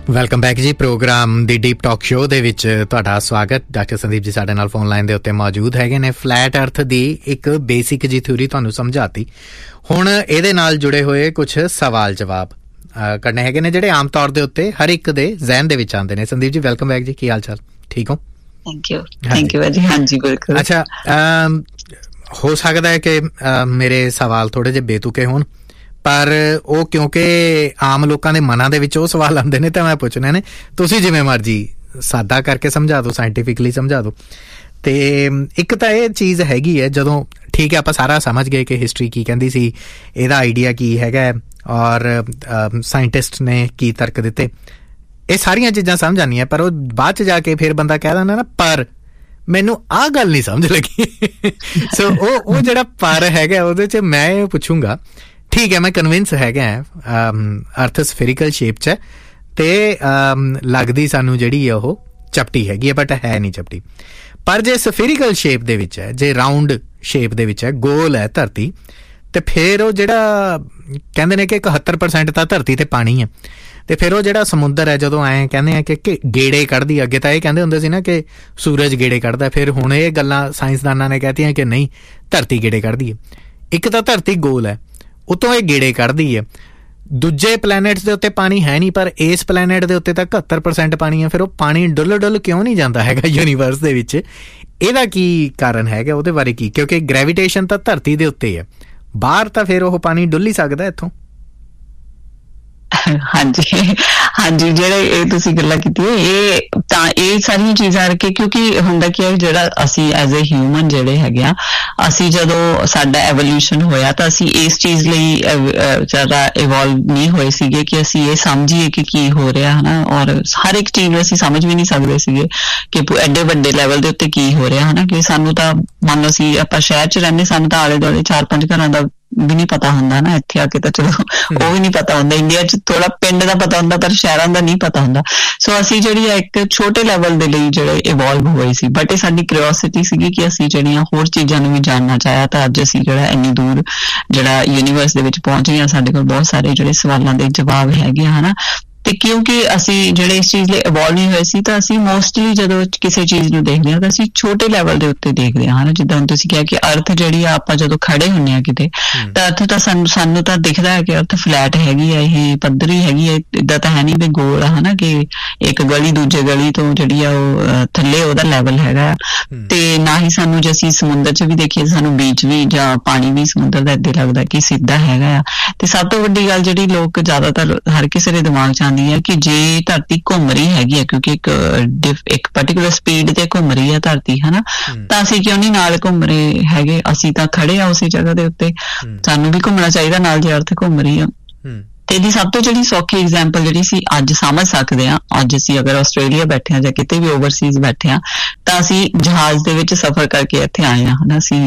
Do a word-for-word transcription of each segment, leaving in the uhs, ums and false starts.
Welcome back ਜੀ। Programme ਦੀ deep talk show ਦੇ ਵਿੱਚ ਤੁਹਾਡਾ ਸਵਾਗਤ। ਡਾਕਟਰ ਸੰਦੀਪ ਜੀ ਸਾਡੇ ਨਾਲ ਫੋਨ ਲਾਈਨ ਦੇ ਉੱਤੇ ਮੌਜੂਦ ਹੈਗੇ ਨੇ। ਫਲੈਟ ਅਰਥ ਦੀ ਇੱਕ ਬੇਸਿਕ ਜੀ ਥਿਊਰੀ ਤੁਹਾਨੂੰ ਸਮਝਾਤੀ। ਹੁਣ ਇਹਦੇ ਨਾਲ ਜੁੜੇ ਹੋਏ ਕੁਛ ਸਵਾਲ ਜਵਾਬ ਕਰਨੇ ਹੈਗੇ ਨੇ ਜਿਹੜੇ ਆਮ ਤੌਰ ਦੇ ਉੱਤੇ ਹਰ ਇੱਕ ਦੇ ਜ਼ਹਿਨ ਦੇ ਵਿੱਚ ਆਉਂਦੇ ਨੇ। ਸੰਦੀਪ ਜੀ ਵੈਲਕਮ ਬੈਕ ਜੀ, ਕੀ ਹਾਲ ਚਾਲ? ਠੀਕ ਹੋ? ਥੈਂਕ ਯੂ ਥੈਂਕ ਯੂ ਜੀ। ਹਾਂਜੀ ਬਿਲਕੁਲ। ਅੱਛਾ, ਹੋ ਸਕਦਾ ਹੈ ਕਿ ਮੇਰੇ ਸਵਾਲ ਥੋੜ੍ਹੇ ਜਿਹੇ ਬੇਤੁਕੇ ਹੋਣ, ਪਰ ਉਹ ਕਿਉਂਕਿ ਆਮ ਲੋਕਾਂ ਦੇ ਮਨਾਂ ਦੇ ਵਿੱਚ ਉਹ ਸਵਾਲ ਆਉਂਦੇ ਨੇ ਤਾਂ ਮੈਂ ਪੁੱਛਣੇ ਨੇ। ਤੁਸੀਂ ਜਿਵੇਂ ਮਰਜ਼ੀ ਸਾਦਾ ਕਰਕੇ ਸਮਝਾ ਦਿਓ, ਸਾਇੰਟੀਫਿਕਲੀ ਸਮਝਾ ਦਿਓ। ਤੇ ਇੱਕ ਤਾਂ ਇਹ ਚੀਜ਼ ਹੈਗੀ ਹੈ, ਜਦੋਂ ਠੀਕ ਹੈ ਆਪਾਂ ਸਾਰਾ ਸਮਝ ਗਏ ਕਿ ਹਿਸਟਰੀ ਕੀ ਕਹਿੰਦੀ ਸੀ, ਇਹਦਾ ਆਈਡੀਆ ਕੀ ਹੈਗਾ ਔਰ ਸਾਇੰਟਿਸਟ ਨੇ ਕੀ ਤਰਕ ਦਿੱਤੇ, ਇਹ ਸਾਰੀਆਂ ਚੀਜ਼ਾਂ ਸਮਝ ਆਉਂਦੀਆਂ। ਪਰ ਉਹ ਬਾਅਦ 'ਚ ਜਾ ਕੇ ਫਿਰ ਬੰਦਾ ਕਹਿ ਦਿੰਦਾ ਨਾ ਪਰ ਮੈਨੂੰ ਆਹ ਗੱਲ ਨਹੀਂ ਸਮਝ ਲੱਗੀ। ਸੋ ਉਹ ਉਹ ਜਿਹੜਾ ਪਰ ਹੈਗਾ ਉਹਦੇ 'ਚ ਮੈਂ ਇਹ ਪੁੱਛੂੰਗਾ, ਠੀਕ ਹੈ ਮੈਂ ਕਨਵਿੰਸ ਹੈਗਾ ਅਰਥ ਸਫੇਰੀਕਲ ਸ਼ੇਪ 'ਚ ਹੈ ਤੇ ਲੱਗਦੀ ਸਾਨੂੰ ਜਿਹੜੀ ਆ ਉਹ ਚਪਟੀ ਹੈਗੀ ਹੈ, ਬਟ ਹੈ ਨਹੀਂ ਚਪਟੀ। ਪਰ ਜੇ ਸਫੇਰੀਕਲ ਸ਼ੇਪ ਦੇ ਵਿੱਚ ਹੈ, ਜੇ ਰਾਊਂਡ ਸ਼ੇਪ ਦੇ ਵਿੱਚ ਹੈ, ਗੋਲ ਹੈ ਧਰਤੀ, ਤੇ ਫਿਰ ਉਹ ਜਿਹੜਾ ਕਹਿੰਦੇ ਨੇ ਕਿ ਇਕਹੱਤਰ ਪਰਸੈਂਟ ਤਾਂ ਧਰਤੀ ਤੇ ਪਾਣੀ ਹੈ, ਤੇ ਫਿਰ ਉਹ ਜਿਹੜਾ ਸਮੁੰਦਰ ਹੈ ਜਦੋਂ ਐਂ ਕਹਿੰਦੇ ਆ ਕਿ ਗੇੜੇ ਕੱਢਦੀ, ਅੱਗੇ ਤਾਂ ਇਹ ਕਹਿੰਦੇ ਹੁੰਦੇ ਸੀ ਨਾ ਕਿ ਸੂਰਜ ਗੇੜੇ ਕੱਢਦਾ, ਫਿਰ ਹੁਣ ਇਹ ਗੱਲਾਂ ਸਾਇੰਸਦਾਨਾਂ ਨੇ ਕਹਿਤੀਆਂ ਕਿ ਨਹੀਂ ਧਰਤੀ ਗੇੜੇ ਕੱਢਦੀ ਹੈ। ਇੱਕ ਤਾਂ ਧਰਤੀ ਗੋਲ ਹੈ, ਉਤੋਂ ਇਹ ਗੇੜੇ ਕੱਢਦੀ ਹੈ। ਦੂਜੇ ਪਲੈਨਟਸ ਦੇ ਉੱਤੇ ਪਾਣੀ ਹੈ ਨਹੀਂ, ਪਰ ਇਸ ਪਲੈਨਟ ਦੇ ਉੱਤੇ ਤਾਂ ਇਕਹੱਤਰ ਪਰਸੈਂਟ ਪਾਣੀ ਹੈ। ਫਿਰ ਉਹ ਪਾਣੀ ਡੁੱਲ ਡੁੱਲ ਕਿਉਂ ਨਹੀਂ ਜਾਂਦਾ ਹੈਗਾ ਯੂਨੀਵਰਸ ਦੇ ਵਿੱਚ? ਇਹਦਾ ਕੀ ਕਾਰਨ ਹੈਗਾ? ਉਹਦੇ ਬਾਰੇ ਕੀ? ਕਿਉਂਕਿ ਗ੍ਰੈਵੀਟੇਸ਼ਨ ਤਾਂ ਧਰਤੀ ਦੇ ਉੱਤੇ ਹੈ, ਬਾਹਰ ਤਾਂ ਫਿਰ ਉਹ ਪਾਣੀ ਡੁੱਲ ਹੀ ਸਕਦਾ ਇੱਥੋਂ। ਹਾਂਜੀ ਹਾਂਜੀ, ਜਿਹੜੇ ਇਹ ਤੁਸੀਂ ਗੱਲਾਂ ਕੀਤੀਆਂ ਇਹ ਤਾਂ ਇਹ ਸਾਰੀਆਂ ਚੀਜ਼ਾਂ ਕਰਕੇ, ਕਿਉਂਕਿ ਹੁੰਦਾ ਕੀ ਹੈ ਜਿਹੜਾ ਅਸੀਂ ਐਜ਼ ਏ ਹਿਊਮਨ ਜਿਹੜੇ ਹੈਗੇ ਆ, ਅਸੀਂ ਜਦੋਂ ਸਾਡਾ ਐਵੋਲਿਊਸ਼ਨ ਹੋਇਆ ਤਾਂ ਅਸੀਂ ਇਸ ਚੀਜ਼ ਲਈ ਜ਼ਿਆਦਾ ਇਵੋਲਵ ਨਹੀਂ ਹੋਏ ਸੀਗੇ ਕਿ ਅਸੀਂ ਇਹ ਸਮਝੀਏ ਕਿ ਕੀ ਹੋ ਰਿਹਾ ਹੈ ਨਾ, ਔਰ ਹਰ ਇੱਕ ਚੀਜ਼ ਨੂੰ ਅਸੀਂ ਸਮਝ ਵੀ ਨਹੀਂ ਸਕਦੇ ਸੀਗੇ ਕਿ ਐਡੇ ਵੱਡੇ ਲੈਵਲ ਦੇ ਉੱਤੇ ਕੀ ਹੋ ਰਿਹਾ ਹੈ ਨਾ। ਕਿ ਸਾਨੂੰ ਤਾਂ ਮੰਨ ਲਓ ਅਸੀਂ ਆਪਾਂ ਸ਼ਹਿਰ 'ਚ ਰਹਿੰਦੇ, ਸਾਨੂੰ ਤਾਂ ਆਲੇ ਦੁਆਲੇ ਚਾਰ ਪੰਜ ਘਰਾਂ ਦਾ ਵੀ ਨਹੀਂ ਪਤਾ ਹੁੰਦਾ ਨਾ। ਇੱਥੇ ਆ ਕੇ ਤਾਂ ਚਲੋ ਉਹ ਵੀ ਨਹੀਂ ਪਤਾ ਹੁੰਦਾ, ਇੰਡੀਆ 'ਚ ਥੋੜਾ ਪਿੰਡ ਦਾ ਪਤਾ ਹੁੰਦਾ ਪਰ ਸ਼ਹਿਰਾਂ ਦਾ ਨਹੀਂ ਪਤਾ ਹੁੰਦਾ। ਸੋ ਅਸੀਂ ਜਿਹੜੀ ਆ ਇੱਕ ਛੋਟੇ ਲੈਵਲ ਦੇ ਲਈ ਜਿਹੜੇ ਇਵੋਲਵ ਹੋਏ ਸੀ, ਬਟ ਇਹ ਸਾਡੀ ਕਿਉਰਿਓਸਿਟੀ ਸੀਗੀ ਕਿ ਅਸੀਂ ਜਿਹੜੀਆਂ ਹੋਰ ਚੀਜ਼ਾਂ ਨੂੰ ਵੀ ਜਾਣਨਾ ਚਾਹਿਆ, ਤਾਂ ਅੱਜ ਅਸੀਂ ਜਿਹੜਾ ਇੰਨੀ ਦੂਰ ਜਿਹੜਾ ਯੂਨੀਵਰਸ ਦੇ ਵਿੱਚ ਪਹੁੰਚ ਗਏ ਹਾਂ। ਸਾਡੇ ਕੋਲ ਬਹੁਤ ਸਾਰੇ ਜਿਹੜੇ ਸਵਾਲਾਂ ਦੇ ਜਵਾਬ ਹੈਗੇ ਹਨਾ। ਤੇ ਕਿਉਂਕਿ ਅਸੀਂ ਜਿਹੜੇ ਇਸ ਚੀਜ਼ ਲਈ ਇਵੋਲਵ ਨਹੀਂ ਹੋਏ ਸੀ, ਤਾਂ ਅਸੀਂ ਮੋਸਟਲੀ ਜਦੋਂ ਕਿਸੇ ਚੀਜ਼ ਨੂੰ ਦੇਖਦੇ ਹਾਂ ਤਾਂ ਅਸੀਂ ਛੋਟੇ ਲੈਵਲ ਦੇ ਉੱਤੇ ਦੇਖਦੇ ਹਾਂ ਹਨਾ। ਜਿੱਦਾਂ ਹੁਣ ਤੁਸੀਂ ਕਿਹਾ ਕਿ ਅਰਥ ਜਿਹੜੀ ਆ, ਆਪਾਂ ਜਦੋਂ ਖੜੇ ਹੁੰਦੇ ਹਾਂ ਕਿਤੇ, ਤਾਂ ਅਰਥ ਤਾਂ ਸਾਨੂੰ ਸਾਨੂੰ ਤਾਂ ਦਿਖਦਾ ਹੈ ਕਿ ਅਰਥ ਫਲੈਟ ਹੈਗੀ ਹੈ, ਇਹ ਪੱਧਰੀ ਹੈਗੀ ਹੈ, ਇੱਦਾਂ ਤਾਂ ਹੈ ਨਹੀਂ ਵੀ ਗੋਲ ਆ ਹਨਾ, ਕਿ ਇੱਕ ਗਲੀ ਦੂਜੇ ਗਲੀ ਤੋਂ ਜਿਹੜੀ ਆ ਉਹ ਥੱਲੇ ਉਹਦਾ ਲੈਵਲ ਹੈਗਾ। ਤੇ ਨਾ ਹੀ ਸਾਨੂੰ ਜੇ ਅਸੀਂ ਸਮੁੰਦਰ 'ਚ ਵੀ ਦੇਖੀਏ, ਸਾਨੂੰ ਬੀਚ ਵੀ ਜਾਂ ਪਾਣੀ ਵੀ ਸਮੁੰਦਰ ਦਾ ਏਦਾਂ ਲੱਗਦਾ ਕਿ ਸਿੱਧਾ ਹੈਗਾ ਆ। ਤੇ ਸਭ ਤੋਂ ਵੱਡੀ ਗੱਲ ਜਿਹੜੀ ਲੋਕ ਜ਼ਿਆਦਾਤਰ ਹਰ ਕਿਸੇ ਦੇ ਦਿਮਾਗ 'ਚ ਹੈ ਕਿ ਜੇ ਧਰਤੀ ਘੁੰਮ ਰਹੀ ਹੈਗੀ ਹੈ, ਕਿਉਂਕਿ ਇੱਕ ਇੱਕ ਪਰਟੀਕੂਲਰ ਸਪੀਡ ਤੇ ਘੁੰਮ ਰਹੀ ਹੈ ਧਰਤੀ ਹਨਾ, ਤਾਂ ਅਸੀਂ ਕਿਉਂ ਨਹੀਂ ਨਾਲ ਘੁੰਮ ਰਹੇ ਹੈਗੇ? ਅਸੀਂ ਤਾਂ ਖੜੇ ਆ ਉਸੇ ਜਗ੍ਹਾ ਦੇ ਉੱਤੇ, ਸਾਨੂੰ ਵੀ ਘੁੰਮਣਾ ਚਾਹੀਦਾ ਨਾਲ ਜੇ ਅਰਥ ਘੁੰਮ ਰਹੀ ਆ। ਤੇ ਇਹਦੀ ਸਭ ਤੋਂ ਜਿਹੜੀ ਸੌਖੀ ਐਗਜ਼ਾਮਪਲ ਜਿਹੜੀ ਅਸੀਂ ਅੱਜ ਸਮਝ ਸਕਦੇ ਹਾਂ, ਅੱਜ ਅਸੀਂ ਅਗਰ ਆਸਟ੍ਰੇਲੀਆ ਬੈਠੇ ਹਾਂ ਜਾਂ ਕਿਤੇ ਵੀ ਓਵਰਸੀਜ਼ ਬੈਠੇ ਹਾਂ, ਤਾਂ ਅਸੀਂ ਜਹਾਜ਼ ਦੇ ਵਿੱਚ ਸਫ਼ਰ ਕਰਕੇ ਇੱਥੇ ਆਏ ਹਾਂ ਹਨਾ। ਅਸੀਂ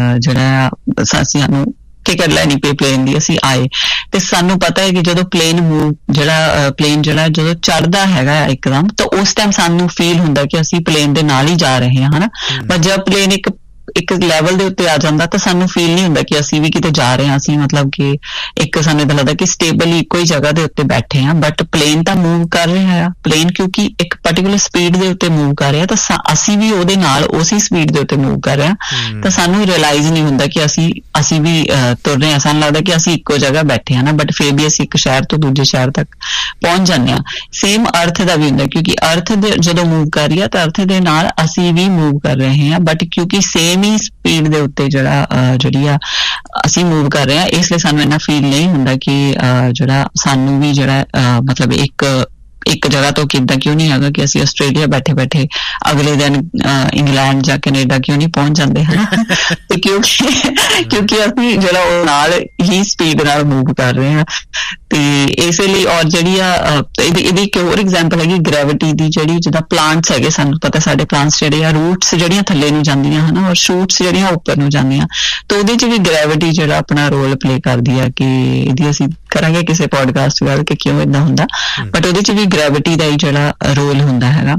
ਜਿਹੜਾ ਅਸੀਂ ਸਾਨੂੰ ਟਿਕਟ ਲੈਣੀ ਪਈ ਪਲੇਨ ਦੀ, ਅਸੀਂ ਆਏ ਤੇ ਸਾਨੂੰ ਪਤਾ ਹੈ ਕਿ ਜਦੋਂ ਪਲੇਨ ਮੂਵ ਜਿਹੜਾ ਪਲੇਨ ਜਿਹੜਾ ਜਦੋਂ ਚੜ੍ਹਦਾ ਹੈਗਾ ਇੱਕਦਮ, ਤਾਂ ਉਸ ਟਾਈਮ ਸਾਨੂੰ ਫੀਲ ਹੁੰਦਾ ਕਿ ਅਸੀਂ ਪਲੇਨ ਦੇ ਨਾਲ ਹੀ ਜਾ ਰਹੇ ਹਾਂ ਹਨਾ। ਪਰ ਜਦ ਪਲੇਨ ਇੱਕ ਇੱਕ ਲੈਵਲ ਦੇ ਉੱਤੇ ਆ ਜਾਂਦਾ ਤਾਂ ਸਾਨੂੰ ਫੀਲ ਨਹੀਂ ਹੁੰਦਾ ਕਿ ਅਸੀਂ ਵੀ ਕਿਤੇ ਜਾ ਰਹੇ ਹਾਂ। ਅਸੀਂ ਮਤਲਬ ਕਿ ਇੱਕ ਸਾਨੂੰ ਏਦਾਂ ਲੱਗਦਾ ਕਿ ਸਟੇਬਲ ਇੱਕੋ ਹੀ ਜਗ੍ਹਾ ਦੇ ਉੱਤੇ ਬੈਠੇ ਹਾਂ। ਬਟ ਪਲੇਨ ਤਾਂ ਮੂਵ ਕਰ ਰਿਹਾ ਆ, ਪਲੇਨ ਕਿਉਂਕਿ ਇੱਕ ਪਰਟੀਕੁਲਰ ਸਪੀਡ ਦੇ ਉੱਤੇ ਮੂਵ ਕਰ ਰਿਹਾ, ਤਾਂ ਅਸੀਂ ਵੀ ਉਹਦੇ ਨਾਲ ਉਸੇ ਸਪੀਡ ਦੇ ਉੱਤੇ ਮੂਵ ਕਰ ਰਹੇ ਹਾਂ। ਤਾਂ ਸਾਨੂੰ ਰਿਅਲਾਈਜ਼ ਨਹੀਂ ਹੁੰਦਾ ਕਿ ਅਸੀਂ ਅਸੀਂ ਵੀ ਤੁਰ ਰਹੇ ਹਾਂ। ਸਾਨੂੰ ਲੱਗਦਾ ਕਿ ਅਸੀਂ ਇੱਕੋ ਜਗ੍ਹਾ ਬੈਠੇ ਹਾਂ ਨਾ, ਬਟ ਫਿਰ ਵੀ ਅਸੀਂ ਇੱਕ ਸ਼ਹਿਰ ਤੋਂ ਦੂਜੇ ਸ਼ਹਿਰ ਤੱਕ ਪਹੁੰਚ ਜਾਂਦੇ ਹਾਂ। ਸੇਮ ਅਰਥ ਦਾ ਵੀ ਹੁੰਦਾ, ਕਿਉਂਕਿ ਅਰਥ ਦੇ ਜਦੋਂ ਮੂਵ ਕਰ ਰਹੀ ਹੈ ਤਾਂ ਅਰਥ ਦੇ ਨਾਲ ਅਸੀਂ ਵੀ ਮੂਵ ਕਰ ਰਹੇ ਹਾਂ, ਬਟ ਕਿਉਂਕਿ ਸੇਮ ਹੀ ਸਪੀਡ ਦੇ ਉੱਤੇ ਜਿਹੜਾ ਜਿਹੜੀ ਆ ਅਸੀਂ ਮੂਵ ਕਰ ਰਹੇ ਹਾਂ, ਇਸ ਲਈ ਸਾਨੂੰ ਇੰਨਾ ਫੀਲ ਨਹੀਂ ਹੁੰਦਾ ਕਿ ਜਿਹੜਾ ਸਾਨੂੰ ਵੀ ਜਿਹੜਾ ਮਤਲਬ ਇੱਕ ਇੱਕ ਜਗ੍ਹਾ ਤੋਂ ਕਿੱਦਾਂ ਕਿਉਂ ਨਹੀਂ ਹੈਗਾ ਕਿ ਅਸੀਂ ਆਸਟ੍ਰੇਲੀਆ ਬੈਠੇ ਬੈਠੇ ਅਗਲੇ ਦਿਨ ਇੰਗਲੈਂਡ ਜਾਂ ਕੈਨੇਡਾ ਕਿਉਂ ਨਹੀਂ ਪਹੁੰਚ ਜਾਂਦੇ ਹਨ। ਤੇ ਕਿਉਂਕਿ ਕਿਉਂਕਿ ਅਸੀਂ ਜਿਹੜਾ ਉਹ ਨਾਲ ਹੀ ਸਪੀਡ ਨਾਲ ਮੂਵ ਕਰ ਰਹੇ ਹਾਂ। ਤੇ ਇਸੇ ਲਈ ਔਰ ਜਿਹੜੀ ਆ ਇਹਦੀ ਇਹਦੀ ਇੱਕ ਹੋਰ ਐਗਜ਼ਾਮਪਲ ਹੈਗੀ ਗ੍ਰੈਵਿਟੀ ਦੀ, ਜਿਹੜੀ ਜਿੱਦਾਂ ਪਲਾਂਟਸ ਹੈਗੇ, ਸਾਨੂੰ ਪਤਾ ਸਾਡੇ ਪਲਾਂਟਸ ਜਿਹੜੇ ਆ ਰੂਟਸ ਜਿਹੜੀਆਂ ਥੱਲੇ ਨੂੰ ਜਾਂਦੀਆਂ ਹਨ ਔਰ ਸ਼ੂਟਸ ਜਿਹੜੀਆਂ ਉੱਪਰ ਨੂੰ ਜਾਂਦੀਆਂ, ਤਾਂ ਉਹਦੇ 'ਚ ਵੀ ਗ੍ਰੈਵਿਟੀ ਜਿਹੜਾ ਆਪਣਾ ਰੋਲ ਪਲੇ ਕਰਦੀ ਆ। ਕਿ ਇਹਦੀ ਅਸੀਂ ਕਰਾਂਗੇ ਕਿਸੇ ਪੋਡਕਾਸਟ ਗੱਲ ਕਿ ਕਿਉਂ ਏਦਾਂ ਹੁੰਦਾ, ਬਟ ਉਹਦੇ 'ਚ ਵੀ ਗ੍ਰੈਵਿਟੀ ਦਾ ਹੀ ਜਿਹੜਾ ਰੋਲ ਹੁੰਦਾ ਹੈਗਾ।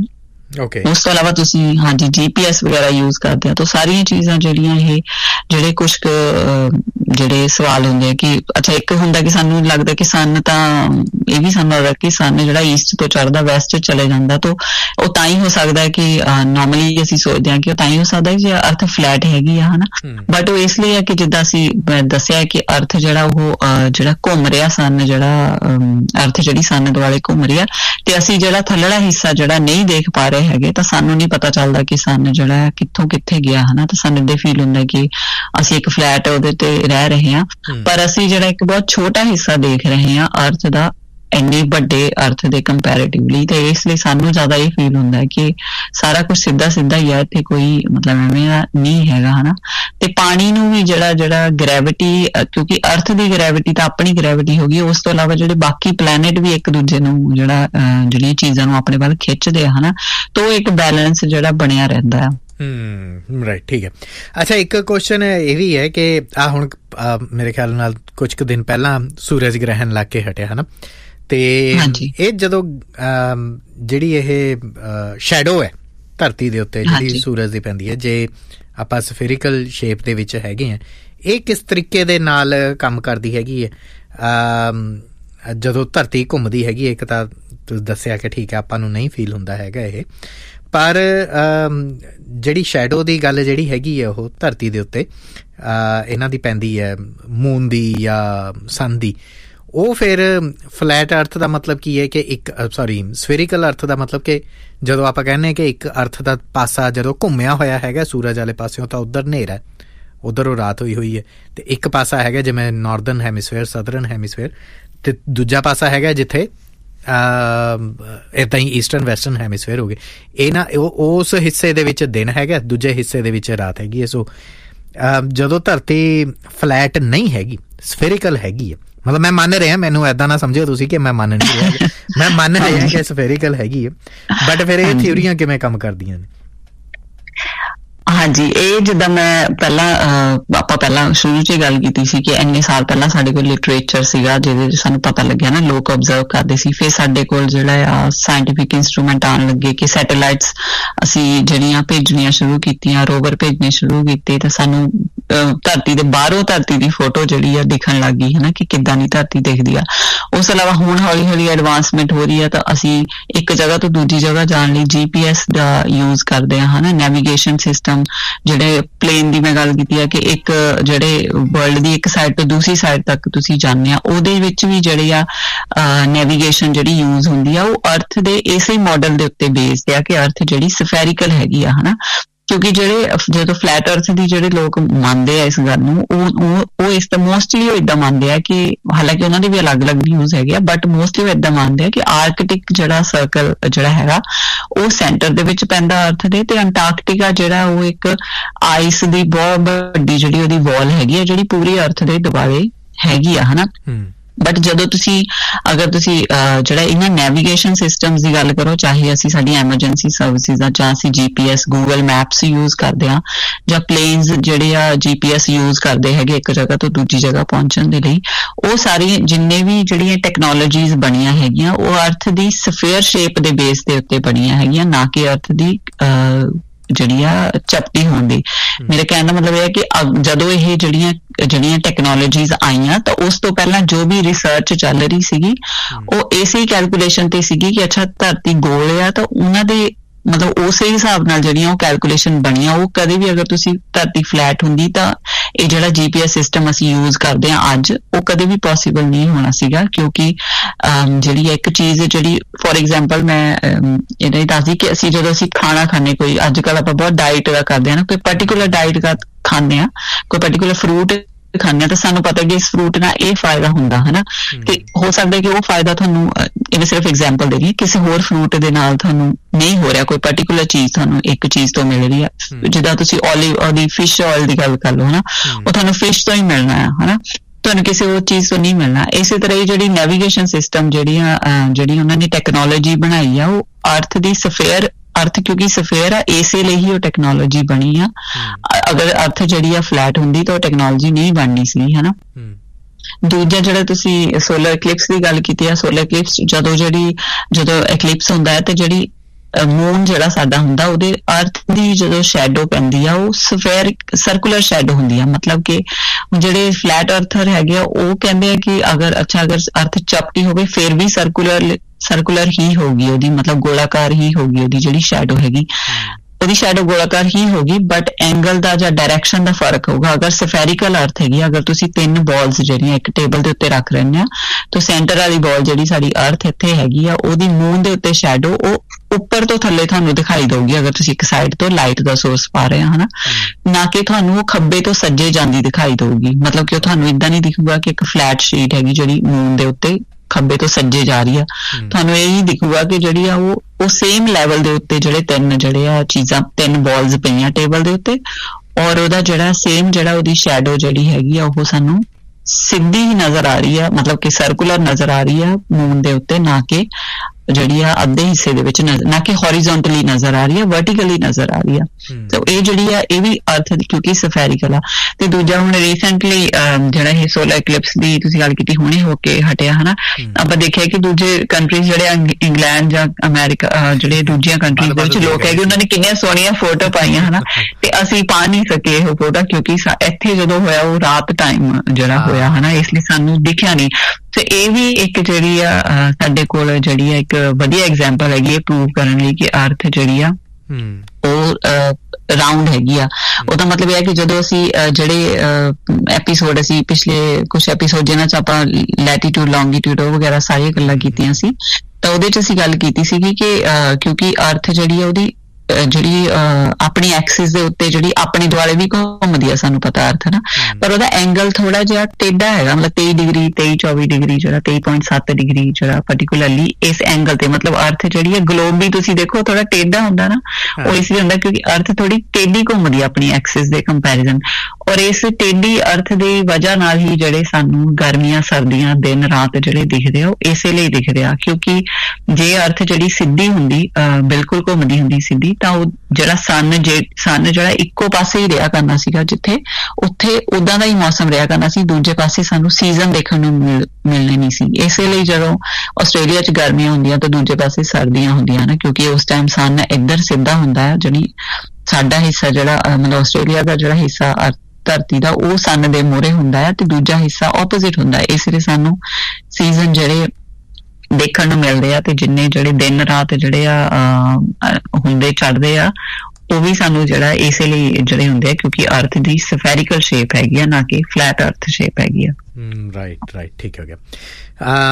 ਉਸ ਤੋਂ ਇਲਾਵਾ ਤੁਸੀਂ ਹਾਂਜੀ ਜੀਪੀਐਸ ਵਗੈਰਾ ਯੂਜ਼ ਕਰਦੇ ਆ। ਤਾਂ ਸਾਰੀਆਂ ਚੀਜ਼ਾਂ ਜਿਹੜੀਆਂ ਇਹ ਜਿਹੜੇ ਕੁਛ ਕੁ ਜਿਹੜੇ ਸਵਾਲ ਹੁੰਦੇ ਆ ਕਿ ਅੱਛਾ ਇੱਕ ਹੁੰਦਾ ਕਿ ਸਾਨੂੰ ਲੱਗਦਾ ਕਿ ਸਨ ਤਾਂ ਇਹ ਵੀ ਸਾਨੂੰ ਲੱਗਦਾ ਕਿ ਸਨ ਜਿਹੜਾ ਈਸਟ ਤੋਂ ਚੜ੍ਹਦਾ ਵੈਸਟ ਚਲੇ ਜਾਂਦਾ, ਤਾਂ ਉਹ ਤਾਂ ਹੀ ਹੋ ਸਕਦਾ ਹੈ ਕਿ ਨੋਰਮਲੀ ਅਸੀਂ ਸੋਚਦੇ ਹਾਂ ਕਿ ਉਹ ਤਾਂ ਹੀ ਹੋ ਸਕਦਾ ਜੇ ਅਰਥ ਫਲੈਟ ਹੈਗੀ ਆ, ਹਨਾ। ਬਟ ਉਹ ਇਸ ਲਈ ਹੈ ਕਿ ਜਿੱਦਾਂ ਅਸੀਂ ਦੱਸਿਆ ਕਿ ਅਰਥ ਜਿਹੜਾ ਉਹ ਜਿਹੜਾ ਘੁੰਮ ਰਿਹਾ ਸਨ, ਜਿਹੜਾ ਅਰਥ ਜਿਹੜੀ ਸਨ ਦੁਆਲੇ ਘੁੰਮ ਰਹੀ ਆ, ਤੇ ਅਸੀਂ ਜਿਹੜਾ ਥੱਲੜਾ ਹਿੱਸਾ ਜਿਹੜਾ ਨਹੀਂ ਦੇਖ ਪਾ ਰਹੇ ਹੈਗੇ, ਤਾਂ ਸਾਨੂੰ ਨਹੀਂ ਪਤਾ ਚੱਲਦਾ ਕਿ ਸਨ ਜਿਹੜਾ ਕਿੱਥੋਂ ਕਿੱਥੇ ਗਿਆ, ਹਨਾ। ਤਾਂ ਸਾਨੂੰ ਦੇ ਫੀਲ ਹੁੰਦਾ ਕਿ ਅਸੀਂ ਇੱਕ ਫਲੈਟ ਉਹਦੇ ਤੇ ਰਹਿ ਰਹੇ ਹਾਂ, ਪਰ ਅਸੀਂ ਜਿਹੜਾ ਇੱਕ ਬਹੁਤ ਛੋਟਾ ਹਿੱਸਾ ਦੇਖ ਰਹੇ ਹਾਂ ਅਰਥ ਦਾ ਇੰਨੇ ਵੱਡੇ ਅਰਥ ਦੇ ਕੰਪੈਰੇਟਿਵਲੀ। ਤੇ ਇਸ ਲਈ ਸਾਨੂੰ ਜ਼ਿਆਦਾ ਇਹ ਫੀਲ ਹੁੰਦਾ ਕਿ ਸਾਰਾ ਕੁਛ ਸਿੱਧਾ ਸਿੱਧਾ ਹੀ ਹੈ, ਇੱਥੇ ਕੋਈ ਮਤਲਬ ਐਵੇਂ ਦਾ ਨਹੀਂ ਹੈਗਾ, ਹਨਾ। ਤੇ ਪਾਣੀ ਨੂੰ ਵੀ ਜਿਹੜਾ ਜਿਹੜਾ ਗ੍ਰੈਵਿਟੀ, ਕਿਉਂਕਿ ਅਰਥ ਦੀ ਗ੍ਰੈਵਿਟੀ ਤਾਂ ਆਪਣੀ ਗ੍ਰੈਵਿਟੀ ਹੋ ਗਈ, ਉਸ ਤੋਂ ਇਲਾਵਾ ਜਿਹੜੇ ਬਾਕੀ ਪਲੈਨਟ ਵੀ ਇੱਕ ਦੂਜੇ ਨੂੰ ਜਿਹੜਾ ਜਿਹੜੀਆਂ ਚੀਜ਼ਾਂ ਨੂੰ ਆਪਣੇ ਵੱਲ ਖਿੱਚਦੇ ਆ, ਹਨਾ। ਤਾਂ ਉਹ ਇੱਕ ਬੈਲੈਂਸ ਜਿਹੜਾ ਬਣਿਆ ਰਹਿੰਦਾ ਹੈ। ਹਮ ਰਾਈਟ, ਠੀਕ ਹੈ। ਅੱਛਾ, ਇੱਕ ਕੁਐਸਚਨ ਇਹ ਵੀ ਹੈ ਕਿ ਆ ਹੁਣ ਮੇਰੇ ਖਿਆਲ ਨਾਲ ਕੁਝ ਕੁ ਦਿਨ ਪਹਿਲਾਂ ਸੂਰਜ ਗ੍ਰਹਿਣ ਲੱਗ ਕੇ ਹਟਿਆ, ਹਨਾ। ਤੇ ਇਹ ਜਦੋਂ ਜਿਹੜੀ ਇਹ ਸ਼ੈਡੋ ਹੈ ਧਰਤੀ ਦੇ ਉੱਤੇ ਜਿਹੜੀ ਸੂਰਜ ਦੀ ਪੈਂਦੀ ਹੈ, ਜੇ ਆਪਾਂ ਸਫੇਰਿਕਲ ਸ਼ੇਪ ਦੇ ਵਿੱਚ ਹੈਗੇ ਆ, ਇਹ ਕਿਸ ਤਰੀਕੇ ਦੇ ਨਾਲ ਕੰਮ ਕਰਦੀ ਹੈਗੀ ਹੈ ਜਦੋਂ ਧਰਤੀ ਘੁੰਮਦੀ ਹੈਗੀ ਹੈ? ਇੱਕ ਤਾਂ ਤੁਸੀਂ ਦੱਸਿਆ ਕਿ ਠੀਕ ਹੈ ਆਪਾਂ ਨੂੰ ਨਹੀਂ ਫੀਲ ਹੁੰਦਾ ਹੈਗਾ ਇਹ, ਪਰ ਜਿਹੜੀ ਸ਼ੈਡੋ ਦੀ ਗੱਲ ਜਿਹੜੀ ਹੈਗੀ ਹੈ ਉਹ ਧਰਤੀ ਦੇ ਉੱਤੇ ਇਹਨਾਂ ਦੀ ਪੈਂਦੀ ਹੈ, ਮੂਨ ਦੀ ਜਾਂ ਸਨ ਦੀ, ਉਹ ਫਿਰ ਫਲੈਟ ਅਰਥ ਦਾ ਮਤਲਬ ਕੀ ਹੈ ਕਿ ਇੱਕ ਸੌਰੀ ਸਫੇਰਿਕਲ ਅਰਥ ਦਾ ਮਤਲਬ ਕਿ ਜਦੋਂ ਆਪਾਂ ਕਹਿੰਦੇ ਕਿ ਇੱਕ ਅਰਥ ਦਾ ਪਾਸਾ ਜਦੋਂ ਘੁੰਮਿਆ ਹੋਇਆ ਹੈਗਾ ਸੂਰਜ ਵਾਲੇ ਪਾਸਿਓਂ, ਤਾਂ ਉੱਧਰ ਹਨੇਰਾ ਹੈ, ਉੱਧਰ ਉਹ ਰਾਤ ਹੋਈ ਹੋਈ ਹੈ, ਤੇ ਇੱਕ ਪਾਸਾ ਹੈਗਾ ਜਿਵੇਂ ਨਾਰਦਰਨ ਹੈਮੀਸਫੇਅਰ, ਸਦਰਨ ਹੈਮੀਸਫੇਅਰ, ਤੇ ਦੂਜਾ ਪਾਸਾ ਹੈਗਾ ਜਿੱਥੇ ਇੱਦਾਂ ਹੀ ਈਸਟਰਨ ਵੈਸਟਰਨ ਹੈਮੀਸਫੇਅਰ ਹੋ ਗਏ। ਇਹ ਨਾ ਉਸ ਹਿੱਸੇ ਦੇ ਵਿੱਚ ਦਿਨ ਹੈਗਾ, ਦੂਜੇ ਹਿੱਸੇ ਦੇ ਵਿੱਚ ਰਾਤ ਹੈਗੀ ਹੈ। ਸੋ ਜਦੋਂ ਧਰਤੀ ਫਲੈਟ ਨਹੀਂ ਹੈਗੀ, ਸਫੇਰਿਕਲ ਹੈਗੀ ਹੈ, ਮਤਲਬ ਮੈਂ ਮੰਨ ਰਿਹਾ, ਮੈਨੂੰ ਏਦਾਂ ਨਾ ਸਮਝਿਓ ਤੁਸੀਂ ਕਿ ਮੈਂ ਮੰਨ ਨਹੀਂ ਰਿਹਾ, ਮੈਂ ਮੰਨ ਰਿਹਾ ਕਿ ਸਫੇਰਿਕਲ ਹੈਗੀ ਹੈ, ਬਟ ਫਿਰ ਇਹ ਥਿਊਰੀਆਂ ਕਿਵੇਂ ਕੰਮ ਕਰਦੀਆਂ ਨੇ? ਹਾਂਜੀ, ਇਹ ਜਿੱਦਾਂ ਮੈਂ ਪਹਿਲਾਂ ਆਪਾਂ ਪਹਿਲਾਂ ਸ਼ੁਰੂ 'ਚ ਗੱਲ ਕੀਤੀ ਸੀ ਕਿ ਇੰਨੇ ਸਾਲ ਪਹਿਲਾਂ ਸਾਡੇ ਕੋਲ ਲਿਟਰੇਚਰ ਸੀਗਾ ਜਿਹਦੇ 'ਚ ਸਾਨੂੰ ਪਤਾ ਲੱਗਿਆ ਨਾ, ਲੋਕ ਓਬਜ਼ਰਵ ਕਰਦੇ ਸੀ। ਫਿਰ ਸਾਡੇ ਕੋਲ ਜਿਹੜਾ ਆ ਸਾਇੰਟੀਫਿਕ ਇੰਸਟਰੂਮੈਂਟ ਆਉਣ ਲੱਗੇ ਕਿ ਸੈਟੇਲਾਈਟਸ ਅਸੀਂ ਜਿਹੜੀਆਂ ਭੇਜਣੀਆਂ ਸ਼ੁਰੂ ਕੀਤੀਆਂ, ਰੋਵਰ ਭੇਜਣੇ ਸ਼ੁਰੂ ਕੀਤੇ, ਤਾਂ ਸਾਨੂੰ ਧਰਤੀ ਦੇ ਬਾਹਰੋਂ ਧਰਤੀ ਦੀ ਫੋਟੋ ਜਿਹੜੀ ਆ ਦਿਖਣ ਲੱਗ ਗਈ, ਹਨਾ, ਕਿ ਕਿੱਦਾਂ ਦੀ ਧਰਤੀ ਦਿਖਦੀ ਆ। ਉਸ ਤੋਂ ਇਲਾਵਾ ਹੁਣ ਹੌਲੀ ਹੌਲੀ ਐਡਵਾਂਸਮੈਂਟ ਹੋ ਰਹੀ ਆ, ਤਾਂ ਅਸੀਂ ਇੱਕ ਜਗ੍ਹਾ ਤੋਂ ਦੂਜੀ ਜਗ੍ਹਾ ਜਾਣ ਲਈ ਜੀ ਪੀ ਐਸ ਦਾ ਯੂਜ਼ ਕਰਦੇ ਹਾਂ, ਹਨਾ, ਨੈਵੀਗੇਸ਼ਨ ਸਿਸਟਮ। ਜਿਹੜੇ ਪਲੇਨ ਦੀ ਮੈਂ ਗੱਲ ਕੀਤੀ ਹੈ ਕਿ ਇੱਕ ਜਿਹੜੇ ਵਰਲਡ ਦੀ ਇੱਕ ਸਾਈਡ ਤੋਂ ਦੂਸਰੀ ਸਾਈਡ ਤੱਕ ਤੁਸੀਂ ਜਾਂਦੇ ਆ, ਉਹਦੇ ਵਿੱਚ ਵੀ ਜਿਹੜੇ ਆ ਨੈਵੀਗੇਸ਼ਨ ਜਿਹੜੀ ਯੂਜ਼ ਹੁੰਦੀ ਆ, ਉਹ ਅਰਥ ਦੇ ਇਸੇ ਮਾਡਲ ਦੇ ਉੱਤੇ ਬੇਸਡ ਆ ਕਿ ਅਰਥ ਜਿਹੜੀ ਸਫੈਰਿਕਲ ਹੈਗੀ ਆ, ਹਨਾ। ਕਿਉਂਕਿ ਜਿਹੜੇ ਜਦੋਂ ਫਲੈਟ ਅਰਥ ਦੀ ਜਿਹੜੇ ਲੋਕ ਮੰਨਦੇ ਆ ਇਸ ਗੱਲ ਨੂੰ, ਉਹ ਉਹ ਇਸ ਦਾ ਮੋਸਟਲੀ ਉਹ ਏਦਾਂ ਮੰਨਦੇ ਆ ਕਿ ਹਾਲਾਂਕਿ ਉਹਨਾਂ ਦੇ ਵੀ ਅਲੱਗ-ਅਲੱਗ ਵਿਊਜ਼ ਹੈਗੇ ਆ, ਬਟ ਮੋਸਟਲੀ ਉਹ ਏਦਾਂ ਮੰਨਦੇ ਆ ਕਿ ਆਰਕਟਿਕ ਜਿਹੜਾ ਸਰਕਲ ਜਿਹੜਾ ਹੈਗਾ ਉਹ ਸੈਂਟਰ ਦੇ ਵਿੱਚ ਪੈਂਦਾ ਅਰਥ ਦੇ, ਤੇ ਅੰਟਾਰਕਟਿਕਾ ਜਿਹੜਾ ਉਹ ਇੱਕ ਆਈਸ ਦੀ ਬਹੁਤ ਵੱਡੀ ਜਿਹੜੀ ਉਹਦੀ ਵਾਲ ਹੈਗੀ ਆ, ਜਿਹੜੀ ਪੂਰੀ ਅਰਥ ਦੇ ਦੁਆਲੇ ਹੈਗੀ ਆ, ਹਨਾ। ਬਟ ਜਦੋਂ ਤੁਸੀਂ ਅਗਰ ਤੁਸੀਂ ਜਿਹੜਾ ਇਹਨਾਂ ਨੈਵੀਗੇਸ਼ਨ ਸਿਸਟਮਸ ਦੀ ਗੱਲ ਕਰੋ, ਚਾਹੇ ਅਸੀਂ ਸਾਡੀਆਂ ਐਮਰਜੈਂਸੀ ਸਰਵਿਸਿਜ਼ ਆ, ਜਾਂ ਅਸੀਂ ਜੀ P S Google maps use ਕਰਦੇ ਹਾਂ, ਜਾਂ ਪਲੇਨਸ ਜਿਹੜੇ ਆ ਜੀ ਪੀ ਐਸ ਯੂਜ਼ ਕਰਦੇ ਹੈਗੇ ਇੱਕ ਜਗ੍ਹਾ ਤੋਂ ਦੂਜੀ ਜਗ੍ਹਾ ਪਹੁੰਚਣ ਦੇ ਲਈ, ਉਹ ਸਾਰੀਆਂ ਜਿੰਨੇ ਵੀ ਜਿਹੜੀਆਂ ਟੈਕਨੋਲੋਜੀਜ਼ ਬਣੀਆਂ ਹੈਗੀਆਂ ਉਹ ਅਰਥ ਦੀ ਸਫੇਅਰ ਸ਼ੇਪ ਦੇ ਬੇਸ ਦੇ ਉੱਤੇ ਬਣੀਆਂ ਹੈਗੀਆਂ, ਨਾ ਕਿ ਅਰਥ ਦੀ ਜਿਹੜੀ ਆ ਚਪਟੀ ਹੋਣ ਦੀ। ਮੇਰੇ ਕਹਿਣ ਦਾ ਮਤਲਬ ਇਹ ਹੈ ਕਿ ਜਦੋਂ ਇਹ ਜਿਹੜੀਆਂ ਜਿਹੜੀਆਂ ਟੈਕਨੋਲੋਜੀਜ਼ ਆਈਆਂ, ਤਾਂ ਉਸ ਤੋਂ ਪਹਿਲਾਂ ਜੋ ਵੀ ਰਿਸਰਚ ਚੱਲ ਰਹੀ ਸੀਗੀ ਉਹ ਇਸੇ ਕੈਲਕੂਲੇਸ਼ਨ ਤੇ ਸੀਗੀ ਕਿ ਅੱਛਾ ਧਰਤੀ ਗੋਲ ਆ, ਤਾਂ ਉਹਨਾਂ ਦੇ ਮਤਲਬ ਉਸੇ ਹਿਸਾਬ ਨਾਲ ਜਿਹੜੀਆਂ ਉਹ ਕੈਲਕੂਲੇਸ਼ਨ ਬਣੀਆਂ। ਉਹ ਕਦੇ ਵੀ ਅਗਰ ਤੁਸੀਂ ਧਰਤੀ ਫਲੈਟ ਹੁੰਦੀ ਤਾਂ ਇਹ ਜਿਹੜਾ ਜੀ ਪੀ ਐਸ ਸਿਸਟਮ ਅਸੀਂ ਯੂਜ਼ ਕਰਦੇ ਹਾਂ ਅੱਜ, ਉਹ ਕਦੇ ਵੀ ਪੋਸੀਬਲ ਨਹੀਂ ਹੋਣਾ ਸੀਗਾ, ਕਿਉਂਕਿ ਜਿਹੜੀ ਇੱਕ ਚੀਜ਼ ਜਿਹੜੀ ਫੋਰ ਐਗਜ਼ਾਮਪਲ ਮੈਂ ਇਹਦਾ ਹੀ ਦੱਸਦੀ ਕਿ ਅਸੀਂ ਜਦੋਂ ਅਸੀਂ ਖਾਣਾ ਖਾਂਦੇ, ਕੋਈ ਅੱਜ ਕੱਲ੍ਹ ਆਪਾਂ ਬਹੁਤ ਡਾਈਟ ਦਾ ਕਰਦੇ ਹਾਂ ਨਾ, ਕੋਈ ਪਰਟੀਕੂਲਰ ਡਾਈਟ ਦਾ ਖਾਂਦੇ ਹਾਂ, ਕੋਈ ਪਰਟੀਕੂਲਰ ਫਰੂਟ ਖਾਂਦੇ ਹਾਂ, ਤਾਂ ਸਾਨੂੰ ਪਤਾ ਕਿ ਇਸ ਫਰੂਟ ਨਾਲ ਇਹ ਫਾਇਦਾ ਹੁੰਦਾ, ਹਨਾ। ਤੇ ਹੋ ਸਕਦਾ ਕਿ ਉਹ ਫਾਇਦਾ ਤੁਹਾਨੂੰ, ਇਹ ਸਿਰਫ ਐਗਜ਼ਾਮਪਲ ਦੇ ਰਹੀ ਹੈ, ਕਿਸੇ ਹੋਰ ਫਰੂਟ ਦੇ ਨਾਲ ਤੁਹਾਨੂੰ ਨਹੀਂ ਹੋ ਰਿਹਾ, ਕੋਈ ਪਰਟੀਕੂਲਰ ਚੀਜ਼ ਤੁਹਾਨੂੰ ਇੱਕ ਚੀਜ਼ ਤੋਂ ਮਿਲ ਰਹੀ ਹੈ। ਜਿੱਦਾਂ ਤੁਸੀਂ ਓਲਿਵ ਉਹਦੀ ਫਿਸ਼ ਆਇਲ ਦੀ ਗੱਲ ਕਰ ਲਓ, ਹਨਾ, ਉਹ ਤੁਹਾਨੂੰ ਫਿਸ਼ ਤੋਂ ਹੀ ਮਿਲਣਾ ਹੈ, ਹਨਾ, ਤੁਹਾਨੂੰ ਕਿਸੇ ਹੋਰ ਚੀਜ਼ ਤੋਂ ਨਹੀਂ ਮਿਲਣਾ। ਇਸੇ ਤਰ੍ਹਾਂ ਹੀ ਜਿਹੜੀ ਨੈਵੀਗੇਸ਼ਨ ਸਿਸਟਮ ਜਿਹੜੀਆਂ ਜਿਹੜੀ ਉਹਨਾਂ ਨੇ ਟੈਕਨੋਲੋਜੀ ਬਣਾਈ ਆ, ਉਹ ਅਰਥ ਦੀ ਸਫੇਅਰ ਅਰਥ ਕਿਉਂਕਿ ਸਫੇਅਰ ਆ, ਇਸੇ ਲਈ ਹੀ ਉਹ ਟੈਕਨੋਲੋਜੀ ਬਣੀ ਆ। ਅਗਰ ਅਰਥ ਜਿਹੜੀ ਆ ਫਲੈਟ ਹੁੰਦੀ ਤਾਂ ਉਹ ਟੈਕਨੋਲੋਜੀ ਨਹੀਂ ਬਣਨੀ ਸੀ, ਹਨਾ। ਦੂਜਾ ਜਿਹੜਾ ਤੁਸੀਂ ਸੋਲਰ ਇਕਲਿਪਸ ਦੀ ਗੱਲ ਕੀਤੀ ਆ, ਸੋਲਰ ਇਕਲਿਪਸ ਜਦੋਂ ਜਿਹੜੀ ਜਦੋਂ ਇਕਲਿਪਸ ਹੁੰਦਾ ਹੈ ਤੇ ਜਿਹੜੀ ਮੂਨ ਜਿਹੜਾ ਸਾਡਾ ਹੁੰਦਾ ਉਹਦੇ ਅਰਥ ਦੀ ਜਦੋਂ ਸ਼ੈਡੋ ਪੈਂਦੀ ਆ ਉਹ ਸਫੇਅਰ ਸਰਕੂਲਰ ਸ਼ੈਡੋ ਹੁੰਦੀ ਆ। ਮਤਲਬ ਕਿ ਜਿਹੜੇ ਫਲੈਟ ਅਰਥਰ ਹੈਗੇ ਆ ਉਹ ਕਹਿੰਦੇ ਆ ਕਿ ਅਗਰ ਅੱਛਾ ਅਗਰ ਅਰਥ ਚਪਟੀ ਹੋਵੇ ਫਿਰ ਵੀ ਸਰਕੂਲਰ ਸਰਕੂਲਰ ਹੀ ਹੋਗੀ ਉਹਦੀ, ਮਤਲਬ ਗੋਲਾਕਾਰ ਹੀ ਹੋਗੀ ਉਹਦੀ ਜਿਹੜੀ ਸ਼ੈਡੋ ਹੈਗੀ, ਉਹਦੀ ਸ਼ੈਡੋ ਗੋਲਾਕਾਰ ਹੀ ਹੋਗੀ। ਬਟ ਐਂਗਲ ਦਾ ਜਾਂ ਡਾਇਰੈਕਸ਼ਨ ਦਾ ਫਰਕ ਹੋਊਗਾ। ਅਗਰ ਸਫੈਰਿਕਲ ਅਰਥ ਹੈਗੀ, ਅਗਰ ਤੁਸੀਂ ਤਿੰਨ ਬਾਲਸ ਜਿਹੜੀਆਂ ਇੱਕ ਟੇਬਲ ਦੇ ਉੱਤੇ ਰੱਖ ਰਹੇ ਆ ਤਾਂ ਸੈਂਟਰ ਵਾਲੀ ਬਾਲ ਜਿਹੜੀ ਸਾਡੀ ਅਰਥ ਇੱਥੇ ਹੈਗੀ ਆ ਉਹਦੀ ਮੂਨ ਦੇ ਉੱਤੇ ਸ਼ੈਡੋ ਉਹ ਉੱਪਰ ਤੋਂ ਥੱਲੇ ਤੁਹਾਨੂੰ ਦਿਖਾਈ ਦਊਗੀ ਅਗਰ ਤੁਸੀਂ ਇੱਕ ਸਾਈਡ ਤੋਂ ਲਾਈਟ ਦਾ ਸੋਰਸ ਪਾ ਰਹੇ ਹੋ, ਹਨਾ, ਨਾ ਕਿ ਤੁਹਾਨੂੰ ਉਹ ਖੱਬੇ ਤੋਂ ਸੱਜੇ ਜਾਂਦੀ ਦਿਖਾਈ ਦਊਗੀ। ਮਤਲਬ ਕਿ ਉਹ ਤੁਹਾਨੂੰ ਇਦਾਂ ਨਹੀਂ ਦਿਖੂਗਾ ਕਿ ਇੱਕ ਫਲੈਟ ਸ਼ੀਟ ਹੈਗੀ ਜਿਹੜੀ ਮੂਨ ਦੇ ਉੱਤੇ ਖੱਬੇ ਤੋਂ ਸੱਜੇ ਜਾ ਰਹੀ ਆ। ਤੁਹਾਨੂੰ ਇਹ ਹੀ ਦਿਖੂਗਾ ਕਿ ਜਿਹੜੀ ਆ ਉਹ ਉਹ ਸੇਮ ਲੈਵਲ ਦੇ ਉੱਤੇ ਜਿਹੜੇ ਤਿੰਨ ਜਿਹੜੇ ਆ ਚੀਜ਼ਾਂ ਤਿੰਨ ਬਾਲਸ ਪਈਆਂ ਟੇਬਲ ਦੇ ਉੱਤੇ, ਔਰ ਉਹਦਾ ਜਿਹੜਾ ਸੇਮ ਜਿਹੜਾ ਉਹਦੀ ਸ਼ੈਡੋ ਜਿਹੜੀ ਹੈਗੀ ਆ ਉਹ ਸਾਨੂੰ ਸਿੱਧੀ ਹੀ ਨਜ਼ਰ ਆ ਰਹੀ ਆ, ਮਤਲਬ ਕਿ ਸਰਕੂਲਰ ਨਜ਼ਰ ਆ ਰਹੀ ਆ ਮੂਨ ਦੇ ਉੱਤੇ, ਨਾ ਕਿ ਜਿਹੜੀ ਆ ਅੱਧੇ ਹਿੱਸੇ ਦੇ ਵਿੱਚ ਨਜ਼ਰ, ਨਾ ਕਿ ਹੌਰੀਜ਼ੌਂਟਲੀ ਨਜ਼ਰ ਆ ਰਹੀ ਆ, ਵਰਟੀਕਲੀ ਨਜ਼ਰ ਆ ਰਹੀ ਆ। ਸੋ ਇਹ ਜਿਹੜੀ ਆ ਇਹ ਵੀ ਅਰਥ ਕਿਉਂਕਿ ਸਫੈਰਿਕਲ ਆ। ਤੇ ਦੂਜਾ ਹੁਣ ਰੀਸੈਂਟਲੀ ਜਿਹੜਾ ਇਹ ਸੋਲਰ ਇਕਲਿਪਸ ਦੀ ਤੁਸੀਂ ਗੱਲ ਕੀਤੀ ਹੁਣੇ ਹੋ ਕੇ ਹਟਿਆ, ਹਨਾ, ਆਪਾਂ ਦੇਖਿਆ ਕਿ ਦੂਜੇ ਕੰਟਰੀਜ਼ ਜਿਹੜੇ ਇੰਗਲੈਂਡ ਜਾਂ ਅਮਰੀਕਾ ਜਿਹੜੇ ਦੂਜੀਆਂ ਕੰਟਰੀਜ਼ ਦੇ ਵਿੱਚ ਲੋਕ ਹੈਗੇ ਉਹਨਾਂ ਨੇ ਕਿੰਨੀਆਂ ਸੋਹਣੀਆਂ ਫੋਟੋ ਪਾਈਆਂ, ਹਨਾ, ਤੇ ਅਸੀਂ ਪਾ ਨਹੀਂ ਸਕੇ ਇਹ ਫੋਟੋ ਕਿਉਂਕਿ ਇੱਥੇ ਜਦੋਂ ਹੋਇਆ ਉਹ ਰਾਤ ਟਾਈਮ ਜਿਹੜਾ ਹੋਇਆ, ਹਨਾ, ਇਸ ਲਈ ਸਾਨੂੰ ਦਿਖਿਆ ਨਹੀਂ। ਤੇ ਇਹ ਵੀ ਇੱਕ ਜਿਹੜੀ ਆ ਸਾਡੇ ਕੋਲ ਜਿਹੜੀ ਆ ਇੱਕ ਵਧੀਆ ਐਗਜ਼ਾਮਪਲ ਹੈਗੀ ਹੈ ਪ੍ਰੂਵ ਕਰਨ ਲਈ ਕਿ ਅਰਥ ਜਿਹੜੀ ਆ ਉਹ ਰਾਊਂਡ ਹੈਗੀ ਆ। ਉਹਦਾ ਮਤਲਬ ਇਹ ਹੈ ਕਿ ਜਦੋਂ ਅਸੀਂ ਜਿਹੜੇ ਐਪੀਸੋਡ ਅਸੀਂ ਪਿਛਲੇ ਕੁਛ ਐਪੀਸੋਡ ਜਿਹਨਾਂ 'ਚ ਆਪਾਂ ਲੈਟੀਟਿਊਡ ਲੌਂਗੀਟਿਊਡ ਵਗੈਰਾ ਸਾਰੀਆਂ ਗੱਲਾਂ ਕੀਤੀਆਂ ਸੀ, ਤਾਂ ਉਹਦੇ 'ਚ ਅਸੀਂ ਗੱਲ ਕੀਤੀ ਸੀਗੀ ਕਿ ਕਿਉਂਕਿ ਅਰਥ ਜਿਹੜੀ ਆ ਉਹਦੀ ਜਿਹੜੀ ਆਪਣੀ ਐਕਸਿਸ ਦੇ ਉੱਤੇ ਜਿਹੜੀ ਆਪਣੇ ਦੁਆਲੇ ਵੀ ਘੁੰਮਦੀ ਆ, ਸਾਨੂੰ ਪਤਾ ਅਰਥ ਨਾ, ਪਰ ਉਹਦਾ ਐਂਗਲ ਥੋੜਾ ਜਿਹਾ ਟੇਢਾ ਹੈਗਾ, ਮਤਲਬ ਤੇਈ ਡਿਗਰੀ ਤੇਈ ਚੌਵੀ ਡਿਗਰੀ ਜਿਹੜਾ ਤੇਈ ਪੁਆਇੰਟ ਸੱਤ ਡਿਗਰੀ ਜਿਹੜਾ ਪਰਟੀਕੁਲਰਲੀ ਇਸ ਐਂਗਲ ਤੇ, ਮਤਲਬ ਅਰਥ ਜਿਹੜੀ ਹੈ ਗਲੋਬ ਵੀ ਤੁਸੀਂ ਦੇਖੋ ਥੋੜਾ ਟੇਢਾ ਹੁੰਦਾ ਨਾ, ਉਹ ਇਸ ਲਈ ਹੁੰਦਾ ਕਿਉਂਕਿ ਅਰਥ ਥੋੜੀ ਟੇਢੀ ਘੁੰਮਦੀ ਆਪਣੀ ਐਕਸਿਸ ਦੇ ਕੰਪੈਰੀਜ਼ਨ। ਔਰ ਇਸ ਟੇਢੀ ਅਰਥ ਦੀ ਵਜ੍ਹਾ ਨਾਲ ਹੀ ਜਿਹੜੇ ਸਾਨੂੰ ਗਰਮੀਆਂ ਸਰਦੀਆਂ ਦਿਨ ਰਾਤ ਜਿਹੜੇ ਦਿਖਦੇ ਆ ਉਹ ਇਸੇ ਲਈ ਦਿਖਦੇ ਆ, ਕਿਉਂਕਿ ਜੇ ਅਰਥ ਜਿਹੜੀ ਸਿੱਧੀ ਹੁੰਦੀ ਬਿਲਕੁਲ ਘੁੰਮਦੀ ਹੁੰਦੀ ਸਿੱਧੀ ਤਾਂ ਉਹ ਜਿਹੜਾ ਸਨ ਜੇ ਸਨ ਜਿਹੜਾ ਇੱਕੋ ਪਾਸੇ ਹੀ ਰਿਹਾ ਕਰਨਾ ਸੀਗਾ ਜਿੱਥੇ, ਉੱਥੇ ਉਦਾਂ ਦਾ ਹੀ ਮੌਸਮ ਰਿਹਾ ਕਰਨਾ ਸੀ, ਦੂਜੇ ਪਾਸੇ ਸਾਨੂੰ ਸੀਜ਼ਨ ਦੇਖਣ ਨੂੰ ਮਿਲ ਮਿਲਣੇ ਨਹੀਂ ਸੀ। ਇਸੇ ਲਈ ਜਦੋਂ ਆਸਟ੍ਰੇਲੀਆ 'ਚ ਗਰਮੀਆਂ ਹੁੰਦੀਆਂ ਤਾਂ ਦੂਜੇ ਪਾਸੇ ਸਰਦੀਆਂ ਹੁੰਦੀਆਂ ਨਾ, ਕਿਉਂਕਿ ਉਸ ਟਾਈਮ ਸਨ ਇੱਧਰ ਸਿੱਧਾ ਹੁੰਦਾ ਹੈ, ਜਿਹੜੀ ਸਾਡਾ ਹਿੱਸਾ ਜਿਹੜਾ ਮਤਲਬ ਆਸਟ੍ਰੇਲੀਆ ਦਾ ਜਿਹੜਾ ਹਿੱਸਾ ਧਰਤੀ ਦਾ ਉਹ ਸਨ ਦੇ ਮੂਹਰੇ ਹੁੰਦਾ ਹੈ ਤੇ ਦੂਜਾ ਹਿੱਸਾ ਆਪੋਜ਼ਿਟ ਹੁੰਦਾ ਹੈ। ਇਸ ਲਈ ਸਾਨੂੰ ਸੀਜ਼ਨ ਜਿਹੜੇ ਦੇਖਣ ਨੂੰ ਮਿਲਦੇ ਆ ਤੇ ਜਿੰਨੇ ਜਿਹੜੇ ਦਿਨ ਰਾਤ ਜਿਹੜੇ ਆ ਹੁੰਦੇ ਚੜ੍ਹਦੇ ਆ ਉਹ ਵੀ ਸਾਨੂੰ ਜਿਹੜਾ ਇਸੇ ਲਈ ਜਿਹੜੇ ਹੁੰਦੇ ਆ ਕਿਉਂਕਿ ਅਰਥ ਦੀ ਸਫੈਰਿਕਲ ਸ਼ੇਪ ਹੈਗੀ ਆ, ਨਾ ਕਿ ਫਲੈਟ ਅਰਥ ਸ਼ੇਪ ਹੈਗੀ ਆ। ਰਾਈਟ ਰਾਈਟ ਠੀਕ ਹੋ ਗਿਆ।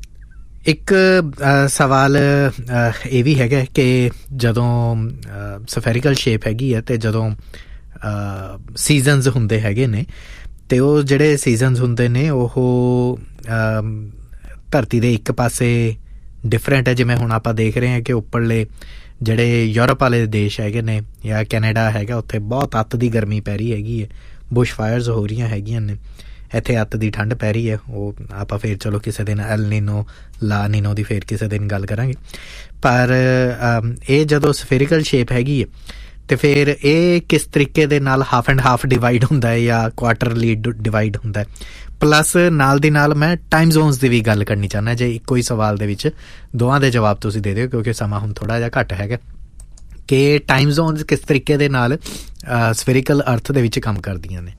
ਇੱਕ ਸਵਾਲ ਇਹ ਵੀ ਹੈਗਾ ਕਿ ਜਦੋਂ ਸਫੈਰਿਕਲ ਸ਼ੇਪ ਹੈਗੀ ਆ ਤੇ ਜਦੋਂ ਸੀਜ਼ਨਸ ਹੁੰਦੇ ਹੈਗੇ ਨੇ ਤੇ ਉਹ ਜਿਹੜੇ ਸੀਜ਼ਨਸ ਹੁੰਦੇ ਨੇ ਉਹ ਧਰਤੀ ਦੇ ਇੱਕ ਪਾਸੇ ਡਿਫਰੈਂਟ ਹੈ। ਜਿਵੇਂ ਹੁਣ ਆਪਾਂ ਦੇਖ ਰਹੇ ਹਾਂ ਕਿ ਉੱਪਰਲੇ ਜਿਹੜੇ ਯੂਰਪ ਵਾਲੇ ਦੇਸ਼ ਹੈਗੇ ਨੇ ਜਾਂ ਕੈਨੇਡਾ ਹੈਗਾ ਉੱਥੇ ਬਹੁਤ ਅੱਤ ਦੀ ਗਰਮੀ ਪੈ ਰਹੀ ਹੈਗੀ ਹੈ, ਬੁਸ਼ ਫਾਇਰਸ ਹੋ ਰਹੀਆਂ ਹੈਗੀਆਂ ਨੇ, ਇੱਥੇ ਅੱਤ ਦੀ ਠੰਡ ਪੈ ਰਹੀ ਹੈ। ਉਹ ਆਪਾਂ ਫਿਰ ਚਲੋ ਕਿਸੇ ਦਿਨ ਐਲ ਨੀਨੋ ਲਾ ਨੀਨੋ ਦੀ ਫਿਰ ਕਿਸੇ ਦਿਨ ਗੱਲ ਕਰਾਂਗੇ। ਪਰ ਇਹ ਜਦੋਂ ਸਫੇਰਿਕਲ ਸ਼ੇਪ ਹੈਗੀ ਹੈ ਤੇ ਫਿਰ ਇਹ ਕਿਸ ਤਰੀਕੇ ਦੇ ਨਾਲ ਹਾਫ ਐਂਡ ਹਾਫ ਡਿਵਾਈਡ ਹੁੰਦਾ ਹੈ ਜਾਂ ਕੁਆਟਰਲੀ ਡਿਵਾਈਡ ਹੁੰਦਾ ਹੈ। ਪਲੱਸ ਨਾਲ ਦੀ ਨਾਲ ਮੈਂ ਟਾਈਮ ਜ਼ੋਨਸ ਦੀ ਵੀ ਗੱਲ ਕਰਨੀ ਚਾਹੁੰਦਾ, ਜੇ ਇੱਕੋ ਹੀ ਸਵਾਲ ਦੇ ਵਿੱਚ ਦੋਵਾਂ ਦੇ ਜਵਾਬ ਤੁਸੀਂ ਦੇ ਦਿਓ ਕਿਉਂਕਿ ਸਮਾਂ ਹੁਣ ਥੋੜ੍ਹਾ ਜਿਹਾ ਘੱਟ ਹੈਗਾ, ਕਿ ਟਾਈਮ ਜ਼ੋਨਸ ਕਿਸ ਤਰੀਕੇ ਦੇ ਨਾਲ ਸਫੇਰਿਕਲ ਅਰਥ ਦੇ ਵਿੱਚ ਕੰਮ ਕਰਦੀਆਂ ਨੇ।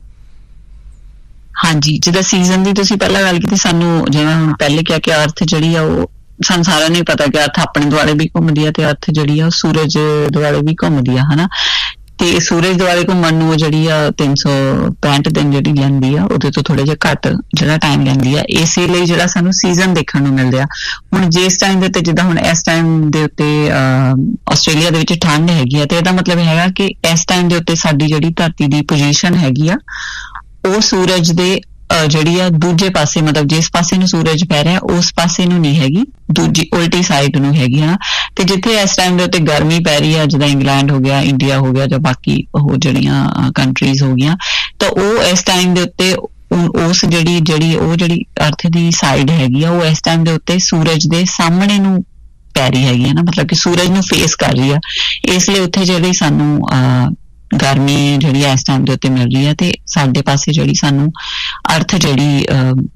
ਹਾਂਜੀ, ਜਿੱਦਾਂ ਸੀਜ਼ਨ ਦੀ ਤੁਸੀਂ ਪਹਿਲਾਂ ਗੱਲ ਕੀਤੀ, ਸਾਨੂੰ ਜਿਵੇਂ ਹੁਣ ਪਹਿਲੇ ਕਿਹਾ ਕਿ ਅਰਥ ਜਿਹੜੀ ਆ ਉਹ ਸਾਨੂੰ ਸਾਰਿਆਂ ਨੂੰ ਪਤਾ ਕਿ ਅਰਥ ਆਪਣੇ ਦੁਆਲੇ ਵੀ ਘੁੰਮਦੀ ਆ ਤੇ ਅਰਥ ਜਿਹੜੀ ਆ ਉਹ ਸੂਰਜ ਦੁਆਲੇ ਵੀ ਘੁੰਮਦੀ ਆ, ਹਨਾ। ਤੇ ਸੂਰਜ ਦੁਆਲੇ ਘੁੰਮਣ ਨੂੰ ਜਿਹੜੀ ਆ ਤਿੰਨ ਸੌ ਪੈਂਹਠ ਦਿਨ ਜਿਹੜੀ ਲੈਂਦੀ ਆ ਉਹਦੇ ਤੋਂ ਥੋੜੇ ਜਿਹਾ ਘੱਟ ਜਿਹੜਾ ਟਾਈਮ ਲੈਂਦੀ ਆ, ਇਸੇ ਲਈ ਜਿਹੜਾ ਸਾਨੂੰ ਸੀਜ਼ਨ ਦੇਖਣ ਨੂੰ ਮਿਲਦੇ ਆ। ਹੁਣ ਜਿਸ ਟਾਈਮ ਦੇ ਉੱਤੇ ਜਿੱਦਾਂ ਹੁਣ ਇਸ ਟਾਈਮ ਦੇ ਉੱਤੇ ਆਸਟ੍ਰੇਲੀਆ ਦੇ ਵਿੱਚ ਠੰਡ ਹੈਗੀ ਆ ਤੇ ਇਹਦਾ ਮਤਲਬ ਹੈਗਾ ਕਿ ਇਸ ਟਾਈਮ ਦੇ ਉੱਤੇ ਸਾਡੀ ਜਿਹੜੀ ਧਰਤੀ ਦੀ ਪੋਜੀਸ਼ਨ ਹੈਗੀ ਆ ਉਹ ਸੂਰਜ ਦੇ ਜਿਹੜੀ ਆ ਦੂਜੇ ਪਾਸੇ, ਮਤਲਬ ਜਿਸ ਪਾਸੇ ਨੂੰ ਸੂਰਜ ਪੈ ਰਿਹਾ ਉਸ ਪਾਸੇ ਨੂੰ ਨਹੀਂ ਹੈਗੀ, ਦੂਜੀ ਉਲਟੀ ਸਾਈਡ ਨੂੰ ਹੈਗੀ ਆ। ਤੇ ਜਿੱਥੇ ਇਸ ਟਾਈਮ ਦੇ ਉੱਤੇ ਗਰਮੀ ਪੈ ਰਹੀ ਆ ਜਿੱਦਾਂ ਇੰਗਲੈਂਡ ਹੋ ਗਿਆ, ਇੰਡੀਆ ਹੋ ਗਿਆ ਜਾਂ ਬਾਕੀ ਉਹ ਜਿਹੜੀਆਂ ਕੰਟਰੀਜ਼ ਹੋ ਗਈਆਂ, ਤਾਂ ਉਹ ਇਸ ਟਾਈਮ ਦੇ ਉੱਤੇ ਉਸ ਜਿਹੜੀ ਜਿਹੜੀ ਉਹ ਜਿਹੜੀ ਅਰਥ ਦੀ ਸਾਈਡ ਹੈਗੀ ਆ ਉਹ ਇਸ ਟਾਈਮ ਦੇ ਉੱਤੇ ਸੂਰਜ ਦੇ ਸਾਹਮਣੇ ਨੂੰ ਪੈ ਰਹੀ ਹੈਗੀ ਆ ਨਾ, ਮਤਲਬ ਕਿ ਸੂਰਜ ਨੂੰ ਫੇਸ ਕਰ ਰਹੀ ਆ। ਇਸ ਲਈ ਉੱਥੇ ਜਿਹੜੀ ਸਾਨੂੰ ਅਹ ਗਰਮੀ ਜਿਹੜੀ ਇਸ ਟਾਈਮ ਦੇ ਉੱਤੇ ਮਿਲ ਰਹੀ ਹੈ ਤੇ ਸਾਡੇ ਪਾਸੇ ਜਿਹੜੀ ਸਾਨੂੰ ਅਰਥ ਜਿਹੜੀ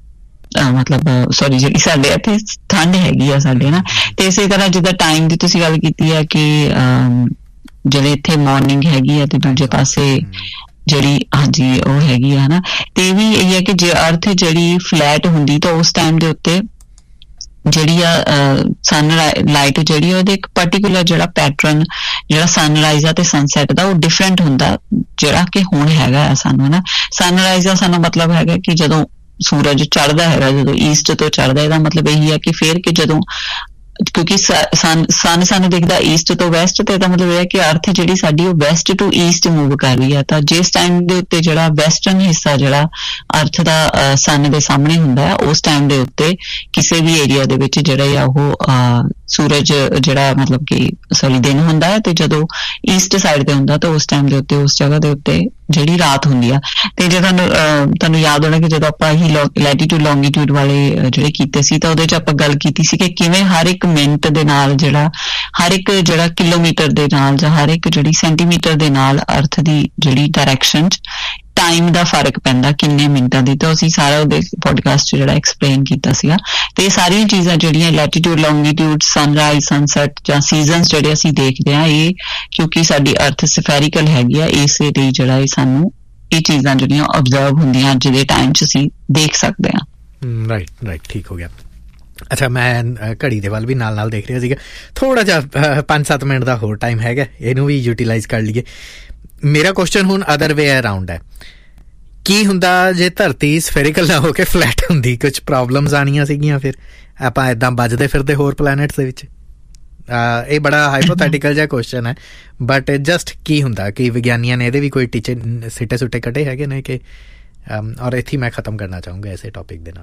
ਮਤਲਬ ਸੌਰੀ ਜਿਹੜੀ ਸਾਡੇ ਇੱਥੇ ਠੰਡ ਹੈਗੀ ਆ ਸਾਡੇ ਨਾ। ਤੇ ਇਸੇ ਤਰ੍ਹਾਂ ਜਿੱਦਾਂ ਟਾਈਮ ਦੀ ਤੁਸੀਂ ਗੱਲ ਕੀਤੀ ਹੈ ਕਿ ਜਿਹੜੇ ਇੱਥੇ ਮਾਰਨਿੰਗ ਹੈਗੀ ਆ ਤੇ ਦੂਜੇ ਪਾਸੇ ਜਿਹੜੀ ਹਾਂਜੀ ਉਹ ਹੈਗੀ ਆ ਹਨਾ। ਤੇ ਇਹ ਵੀ ਇਹ ਹੈ ਕਿ ਜੇ ਅਰਥ ਜਿਹੜੀ ਫਲੈਟ ਹੁੰਦੀ ਤਾਂ ਉਸ ਟਾਈਮ ਦੇ ਉੱਤੇ ਜਿਹੜੀ ਆ ਸਨ ਲਾਈਟ ਜਿਹੜੀ ਉਹਦੇ ਇੱਕ ਪਰਟੀਕੂਲਰ ਜਿਹੜਾ ਪੈਟਰਨ ਜਿਹੜਾ ਸਨਰਾਈਜ਼ ਆ ਤੇ ਸਨਸੈਟ ਦਾ ਉਹ ਡਿਫਰੈਂਟ ਹੁੰਦਾ ਜਿਹੜਾ ਕਿ ਹੁਣ ਹੈਗਾ ਆ ਸਾਨੂੰ ਹਨਾ। ਸਨਰਾਈਜ਼ ਦਾ ਸਾਨੂੰ ਮਤਲਬ ਹੈਗਾ ਕਿ ਜਦੋਂ ਸੂਰਜ ਚੜ੍ਹਦਾ ਹੈਗਾ, ਜਦੋਂ ਈਸਟ ਤੋਂ ਚੜ੍ਹਦਾ, ਇਹਦਾ ਮਤਲਬ ਇਹੀ ਹੈ ਕਿ ਫਿਰ ਕਿ ਜਦੋਂ ਕਿਉਂਕਿ ਸਨ ਸਨ ਸਾਨੂੰ ਦਿਖਦਾ ਈਸਟ ਤੋਂ ਵੈਸਟ, ਤੇ ਇਹਦਾ ਮਤਲਬ ਇਹ ਹੈ ਕਿ ਅਰਥ ਜਿਹੜੀ ਸਾਡੀ ਉਹ ਵੈਸਟ ਟੂ ਈਸਟ ਮੂਵ ਕਰ ਰਹੀ ਹੈ। ਤਾਂ ਜਿਸ ਟਾਈਮ ਦੇ ਉੱਤੇ ਜਿਹੜਾ ਵੈਸਟਰਨ ਹਿੱਸਾ ਜਿਹੜਾ ਅਰਥ ਦਾ ਸਨ ਦੇ ਸਾਹਮਣੇ ਹੁੰਦਾ ਹੈ, ਉਸ ਟਾਈਮ ਦੇ ਉੱਤੇ ਕਿਸੇ ਵੀ ਏਰੀਆ ਦੇ ਵਿੱਚ ਜਿਹੜਾ ਆ ਉਹ ਸੂਰਜ ਜਿਹੜਾ ਮਤਲਬ ਕਿ ਸੌਰੀ ਦਿਨ ਹੁੰਦਾ ਹੈ, ਤੇ ਜਦੋਂ ਈਸਟ ਸਾਈਡ ਤੇ ਹੁੰਦਾ ਤਾਂ ਉਸ ਟਾਈਮ ਦੇ ਉੱਤੇ ਉਸ ਜਗ੍ਹਾ ਦੇ ਉੱਤੇ ਜਿਹੜੀ ਰਾਤ ਹੁੰਦੀ ਆ। ਤੇ ਜੇ ਤੁਹਾਨੂੰ ਤੁਹਾਨੂੰ ਯਾਦ ਹੋਣਾ ਕਿ ਜਦੋਂ ਆਪਾਂ ਹੀ ਲੈਟੀਟਿਊਡ ਲੌਂਗੀਟਿਊਡ ਵਾਲੇ ਜਿਹੜੇ ਕੀਤੇ ਸੀ ਤਾਂ ਉਹਦੇ 'ਚ ਆਪਾਂ ਗੱਲ ਕੀਤੀ ਸੀ ਕਿ ਕਿਵੇਂ ਹਰ ਇੱਕ ਮਿੰਟ ਦੇ ਨਾਲ ਜਿਹੜਾ ਹਰ ਇੱਕ ਜਿਹੜਾ ਕਿਲੋਮੀਟਰ ਦੇ ਨਾਲ ਜਾਂ ਹਰ ਇੱਕ ਜਿਹੜੀ ਸੈਂਟੀਮੀਟਰ ਦੇ ਨਾਲ ਅਰਥ ਦੀ ਜਿਹੜੀ ਡਾਇਰੈਕਸ਼ਨ 'ਚ ਟਾਈਮ ਦਾ ਫਰਕ ਪੈਂਦਾ ਕਿੰਨੇ ਮਿੰਟਾਂ ਦੀ। ਤਾਂ ਅਸੀਂ ਸਾਰਾ ਉਹਦੇ ਪੋਡਕਾਸਟ 'ਚ ਜਿਹੜਾ ਐਕਸਪਲੇਨ ਕੀਤਾ ਸੀਗਾ। ਤੇ ਇਹ ਸਾਰੀਆਂ ਚੀਜ਼ਾਂ ਜਿਹੜੀਆਂ ਲੈਟੀਟਿਊਡ ਲੌਂਗੀਟਿਊਡ ਸਨਰਾਈਜ਼ ਸਨਸੈਟ ਜਾਂ ਸੀਜ਼ਨਸ ਜਿਹੜੇ ਅਸੀਂ ਦੇਖਦੇ ਹਾਂ, ਇਹ ਕਿਉਂਕਿ ਸਾਡੀ ਅਰਥ ਸਫੈਰੀਕਲ ਹੈਗੀ ਆ, ਇਸੇ ਲਈ ਜਿਹੜਾ ਇਹ ਸਾਨੂੰ ਇਹ ਚੀਜ਼ਾਂ ਜਿਹੜੀਆਂ ਓਬਜ਼ਰਵ ਹੁੰਦੀਆਂ ਅੱਜ ਦੇ ਟਾਈਮ 'ਚ ਅਸੀਂ ਦੇਖ ਸਕਦੇ ਹਾਂ। ਰਾਈਟ ਰਾਈਟ ਠੀਕ ਹੋ ਗਿਆ। ਅੱਛਾ, ਮੈਂ ਘੜੀ ਦੇ ਵੱਲ ਵੀ ਨਾਲ ਨਾਲ ਦੇਖ ਰਿਹਾ ਸੀਗਾ, ਥੋੜ੍ਹਾ ਜਿਹਾ ਪੰਜ ਸੱਤ ਮਿੰਟ ਦਾ ਹੋਰ ਟਾਈਮ ਹੈਗਾ, ਇਹਨੂੰ ਵੀ ਯੂਟੀਲਾਈਜ਼ ਕਰ ਲਈਏ। ਮੇਰਾ ਕੁਐਸਚਨ ਹੁਣ ਅਦਰ ਵੇ ਅਰਾਊਂਡ ਹੈ, ਕੀ ਹੁੰਦਾ ਜੇ ਧਰਤੀ ਸਫੈਰੀਕਲ ਨਾ ਹੋ ਕੇ ਫਲੈਟ ਹੁੰਦੀ? ਕੁਛ ਪ੍ਰੋਬਲਮਸ ਆਉਣੀਆਂ ਸੀਗੀਆਂ, ਫਿਰ ਆਪਾਂ ਇੱਦਾਂ ਵੱਜਦੇ ਫਿਰਦੇ ਹੋਰ ਪਲੈਨਟਸ ਦੇ ਵਿੱਚ। ਇਹ ਬੜਾ ਹਾਈਪੋਥੈਟੀਕਲ ਜਿਹਾ ਕੁਐਸਚਨ ਹੈ, ਬਟ ਜਸਟ ਕੀ ਹੁੰਦਾ ਕਿ ਵਿਗਿਆਨੀਆਂ ਨੇ ਇਹਦੇ ਵੀ ਕੋਈ ਟੀਚੇ ਸਿੱਟੇ ਸੁੱਟੇ ਕੱਢੇ ਹੈਗੇ ਨੇ ਕਿ ਔਰ ਇੱਥੇ ਮੈਂ ਖਤਮ ਕਰਨਾ ਚਾਹੂੰਗਾ ਇਸੇ ਟੌਪਿਕ ਦੇ ਨਾਲ।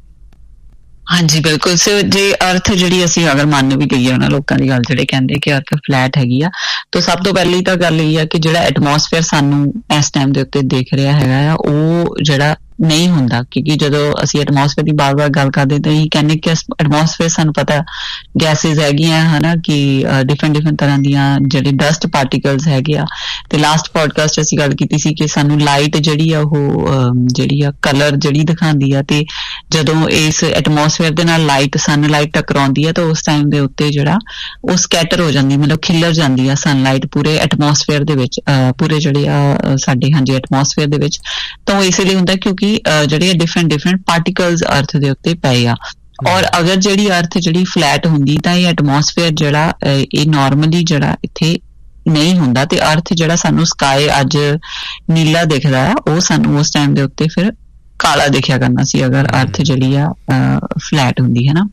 ਹਾਂਜੀ ਬਿਲਕੁਲ। ਸੋ ਜੇ ਅਰਥ ਜਿਹੜੀ ਅਸੀਂ ਅਗਰ ਮੰਨ ਵੀ ਗਈਏ ਉਹਨਾਂ ਲੋਕਾਂ ਦੀ ਗੱਲ ਜਿਹੜੇ ਕਹਿੰਦੇ ਕਿ ਅਰਥ ਫਲੈਟ ਹੈਗੀ ਆ, ਤਾਂ ਸਭ ਤੋਂ ਪਹਿਲੀ ਤਾਂ ਗੱਲ ਇਹ ਆ ਕਿ ਜਿਹੜਾ ਐਟਮੋਸਫੇਅਰ ਸਾਨੂੰ ਇਸ ਟਾਈਮ ਦੇ ਉੱਤੇ ਦਿਖ ਰਿਹਾ ਹੈਗਾ ਆ ਉਹ ਜਿਹੜਾ ਨਹੀਂ ਹੁੰਦਾ, ਕਿਉਂਕਿ ਜਦੋਂ ਅਸੀਂ ਐਟਮੋਸਫੇਅਰ ਦੀ ਬਾਰ ਬਾਰ ਗੱਲ ਕਰਦੇ ਤਾਂ ਇਹ ਕਹਿੰਦੇ ਕਿ ਐਟਮੋਸਫੇਅਰ ਸਾਨੂੰ ਪਤਾ ਗੈਸਿਸ ਹੈਗੀਆਂ ਹਨਾ, ਕਿ ਡਿਫਰੈਂਟ ਡਿਫਰੈਂਟ ਤਰ੍ਹਾਂ ਦੀਆਂ ਜਿਹੜੇ ਡਸਟ ਪਾਰਟੀਕਲਸ ਹੈਗੇ ਆ। ਤੇ ਲਾਸਟ ਪੋਡਕਾਸਟ ਅਸੀਂ ਗੱਲ ਕੀਤੀ ਸੀ ਕਿ ਸਾਨੂੰ ਲਾਈਟ ਜਿਹੜੀ ਆ ਉਹ ਜਿਹੜੀ ਆ ਕਲਰ ਜਿਹੜੀ ਦਿਖਾਉਂਦੀ ਆ, ਤੇ ਜਦੋਂ ਇਸ ਐਟਮੋਸਫੇਅਰ ਦੇ ਨਾਲ ਲਾਈਟ ਸਨ ਲਾਈਟ ਟਕਰਾਉਂਦੀ ਆ ਤਾਂ ਉਸ ਟਾਈਮ ਦੇ ਉੱਤੇ ਜਿਹੜਾ ਉਹ ਸਕੈਟਰ ਹੋ ਜਾਂਦੀ, ਮਤਲਬ ਖਿਲਰ ਜਾਂਦੀ ਆ ਸਨਲਾਈਟ ਪੂਰੇ ਐਟਮੋਸਫੇਅਰ ਦੇ ਵਿੱਚ, ਪੂਰੇ ਜਿਹੜੇ ਆ ਸਾਡੇ ਹਾਂਜੀ ਐਟਮੋਸਫੇਅਰ ਦੇ ਵਿੱਚ। ਤਾਂ ਉਹ ਇਸ ਲਈ ਹੁੰਦਾ ਕਿਉਂਕਿ ਜਿਹੜੇ ਡਿਫਰੈਂਟ ਡਿਫਰੈਂਟ ਪਾਰਟੀਕਲਸ ਅਰਥ ਦੇ ਉੱਤੇ ਪਏ ਆ। ਔਰ ਅਗਰ ਜਿਹੜੀ ਅਰਥ ਜਿਹੜੀ ਫਲੈਟ ਹੁੰਦੀ ਤਾਂ ਇਹ ਐਟਮੋਸਫੇਅਰ ਜਿਹੜਾ ਇਹ ਨਾਰਮਲੀ ਜਿਹੜਾ ਇੱਥੇ ਨਹੀਂ ਹੁੰਦਾ, ਤੇ ਅਰਥ ਜਿਹੜਾ ਸਾਨੂੰ ਸਕਾਈ ਅੱਜ ਨੀਲਾ ਦਿਖਦਾ ਆ ਉਹ ਸਾਨੂੰ ਉਸ ਟਾਈਮ ਦੇ ਉੱਤੇ ਫਿਰ ਕਾਲਾ ਦਿਖਿਆ ਕਰਨਾ ਸੀ ਅਗਰ ਅਰਥ ਜਿਹੜੀ ਆ ਫਲੈਟ ਹੁੰਦੀ ਹੈ ਨਾ।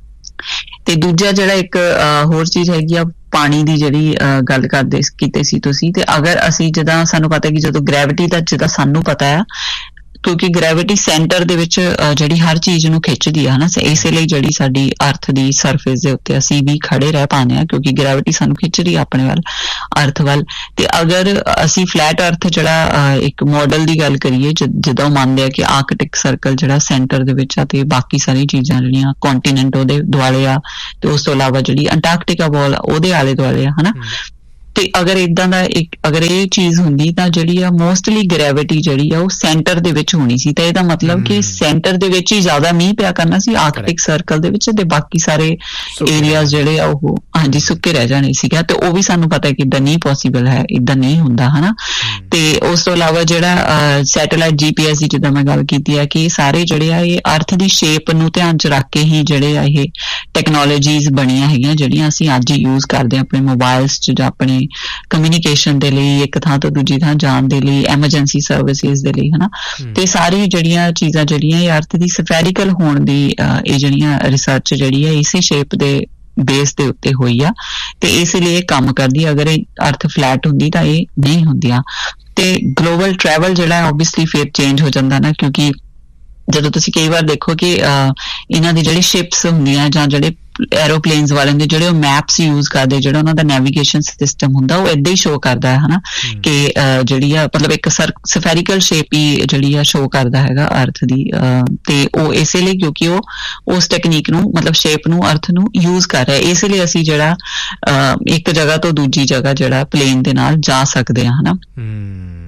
ਤੇ ਦੂਜਾ ਜਿਹੜਾ ਇੱਕ ਹੋਰ ਚੀਜ਼ ਹੈਗੀ ਆ ਪਾਣੀ ਦੀ ਜਿਹੜੀ ਗੱਲ ਕਰਦੇ ਕੀਤੇ ਸੀ ਤੁਸੀਂ, ਤੇ ਅਗਰ ਅਸੀਂ ਜਿੱਦਾਂ ਸਾਨੂੰ ਪਤਾ ਕਿ ਜਦੋਂ ਗ੍ਰੈਵਿਟੀ ਦਾ ਜਿੱਦਾਂ ਸਾਨੂੰ ਪਤਾ ਆ ਕਿਉਂਕਿ ਗ੍ਰੈਵਿਟੀ ਸੈਂਟਰ ਦੇ ਵਿੱਚ ਜਿਹੜੀ ਹਰ ਚੀਜ਼ ਨੂੰ ਖਿੱਚਦੀ ਆ ਹਨਾ, ਇਸੇ ਲਈ ਜਿਹੜੀ ਸਾਡੀ ਅਰਥ ਦੀ ਸਰਫੇਸ ਦੇ ਉੱਤੇ ਅਸੀਂ ਵੀ ਖੜੇ ਰਹਿ ਪਾਉਂਦੇ ਹਾਂ ਕਿਉਂਕਿ ਗ੍ਰੈਵਿਟੀ ਸਾਨੂੰ ਖਿੱਚ ਰਹੀ ਆ ਆਪਣੇ ਵੱਲ ਅਰਥ ਵੱਲ। ਤੇ ਅਗਰ ਅਸੀਂ ਫਲੈਟ ਅਰਥ ਜਿਹੜਾ ਇੱਕ ਮਾਡਲ ਦੀ ਗੱਲ ਕਰੀਏ ਜਿੱਦਾਂ ਉਹ ਮੰਨਦੇ ਆ ਕਿ ਆਰਕਟਿਕ ਸਰਕਲ ਜਿਹੜਾ ਸੈਂਟਰ ਦੇ ਵਿੱਚ ਆ ਤੇ ਬਾਕੀ ਸਾਰੀ ਚੀਜ਼ਾਂ ਜਿਹੜੀਆਂ ਕੰਟੀਨੈਂਟ ਉਹਦੇ ਦੁਆਲੇ ਆ, ਤੇ ਉਸ ਤੋਂ ਇਲਾਵਾ ਜਿਹੜੀ ਅੰਟਾਰਕਟਿਕਾ ਬਾਲ ਉਹਦੇ ਆਲੇ ਦੁਆਲੇ ਆ ਹਨਾ। ਤੇ ਅਗਰ ਇਦਾਂ ਦਾ ਇੱਕ ਅਗਰ ਇਹ ਚੀਜ਼ ਹੁੰਦੀ ਤਾਂ ਜਿਹੜੀ ਆ ਮੋਸਟਲੀ ਗ੍ਰੈਵਿਟੀ ਜਿਹੜੀ ਆ ਉਹ ਸੈਂਟਰ ਦੇ ਵਿੱਚ ਹੋਣੀ ਸੀ, ਤਾਂ ਇਹਦਾ ਮਤਲਬ ਕਿ ਸੈਂਟਰ ਦੇ ਵਿੱਚ ਹੀ ਜ਼ਿਆਦਾ ਮੀਂਹ ਪਿਆ ਕਰਨਾ ਸੀ ਆਰਕਟਿਕ ਸਰਕਲ ਦੇ ਵਿੱਚ, ਤੇ ਬਾਕੀ ਸਾਰੇ ਏਰੀਆਜ਼ ਜਿਹੜੇ ਆ ਉਹ ਹਾਂਜੀ ਸੁੱਕੇ ਰਹਿ ਜਾਣੇ ਸੀਗਾ। ਤੇ ਉਹ ਵੀ ਸਾਨੂੰ ਪਤਾ ਕਿ ਇਦਾਂ ਨਹੀਂ ਪੋਸੀਬਲ ਹੈ, ਇਦਾਂ ਨਹੀਂ ਹੁੰਦਾ ਹਨਾ। ਤੇ ਉਸ ਤੋਂ ਇਲਾਵਾ ਜਿਹੜਾ ਸੈਟੇਲਾਈਟ ਜੀਪੀਐਸ ਦੀ ਜਿੱਦਾਂ ਮੈਂ ਗੱਲ ਕੀਤੀ ਹੈ ਕਿ ਸਾਰੇ ਜਿਹੜੇ ਆ ਇਹ ਅਰਥ ਦੀ ਸ਼ੇਪ ਨੂੰ ਧਿਆਨ ਚ ਰੱਖ ਕੇ ਹੀ ਜਿਹੜੇ ਆ ਇਹ ਟੈਕਨੋਲੋਜੀਜ਼ ਬਣੀਆਂ ਹੈਗੀਆਂ ਜਿਹੜੀਆਂ ਅਸੀਂ ਅੱਜ ਯੂਜ਼ ਕਰਦੇ ਹਾਂ ਆਪਣੇ ਮੋਬਾਈਲਸ ਚ ਜਾਂ ਆਪਣੇ ਕਮਿਊਨੀਕੇਸ਼ਨ ਦੇ ਲਈ, ਇੱਕ ਥਾਂ ਤੋਂ ਦੂਜੀ ਥਾਂ ਜਾਣ ਦੇ ਲਈ, ਐਮਰਜੈਂਸੀ ਸਰਵਿਸਿਜ਼ ਦੇ ਲਈ ਹਨਾ। ਤੇ ਸਾਰੀ ਜਿਹੜੀਆਂ ਚੀਜ਼ਾਂ ਜਿਹੜੀਆਂ ਇਹ ਅਰਥ ਦੀ ਸਫੈਰੀਕਲ ਹੋਣ ਦੀ ਇਹ ਜਿਹੜੀਆਂ ਰਿਸਰਚ ਜਿਹੜੀ ਹੈ ਇਸੇ ਸ਼ੇਪ ਦੇ ਬੇਸ ਦੇ ਉੱਤੇ ਹੋਈ ਆ, ਤੇ ਇਸ ਲਈ ਇਹ ਕੰਮ ਕਰਦੀ। ਅਗਰ ਇਹ ਅਰਥ ਫਲੈਟ ਹੁੰਦੀ ਤਾਂ ਇਹ ਨਹੀਂ ਹੁੰਦੀਆਂ। ਤੇ ਗਲੋਬਲ ਟਰੈਵਲ ਜਿਹੜਾ ਓਬਵੀਅਸਲੀ ਫਿਰ ਚੇਂਜ ਹੋ ਜਾਂਦਾ ਨਾ, ਕਿਉਂਕਿ ਜਦੋਂ ਤੁਸੀਂ ਕਈ ਵਾਰ ਦੇਖੋ ਕਿ ਇਹਨਾਂ ਦੀ ਜਿਹੜੀ ਸ਼ਿਪਸ ਹੁੰਦੀਆਂ ਜਾਂ ਜਿਹੜੇ ਐਰੋਪਲੇਨਸ ਵਾਲੇ ਹੁੰਦੇ ਜਿਹੜੇ ਉਹ ਮੈਪਸ ਯੂਜ਼ ਕਰਦੇ, ਜਿਹੜਾ ਉਹਨਾਂ ਦਾ ਨੈਵੀਗੇਸ਼ਨ ਸਿਸਟਮ ਹੁੰਦਾ ਉਹ ਏਦਾਂ ਹੀ ਸ਼ੋ ਕਰਦਾ ਹੈ ਹਨਾ ਕਿ ਜਿਹੜੀ ਆ ਮਤਲਬ ਇੱਕ ਸਫੈਰੀਕਲ ਸ਼ੇਪ ਹੀ ਜਿਹੜੀ ਆ ਸ਼ੋ ਕਰਦਾ ਹੈਗਾ ਅਰਥ ਦੀ। ਤੇ ਉਹ ਇਸੇ ਲਈ ਕਿਉਂਕਿ ਉਹ ਉਸ ਟੈਕਨੀਕ ਨੂੰ ਮਤਲਬ ਸ਼ੇਪ ਨੂੰ ਅਰਥ ਨੂੰ ਯੂਜ਼ ਕਰ ਰਿਹਾ, ਇਸ ਲਈ ਅਸੀਂ ਜਿਹੜਾ ਇੱਕ ਜਗ੍ਹਾ ਤੋਂ ਦੂਜੀ ਜਗ੍ਹਾ ਜਿਹੜਾ ਪਲੇਨ ਦੇ ਨਾਲ ਜਾ ਸਕਦੇ ਹਾਂ ਹਨਾ।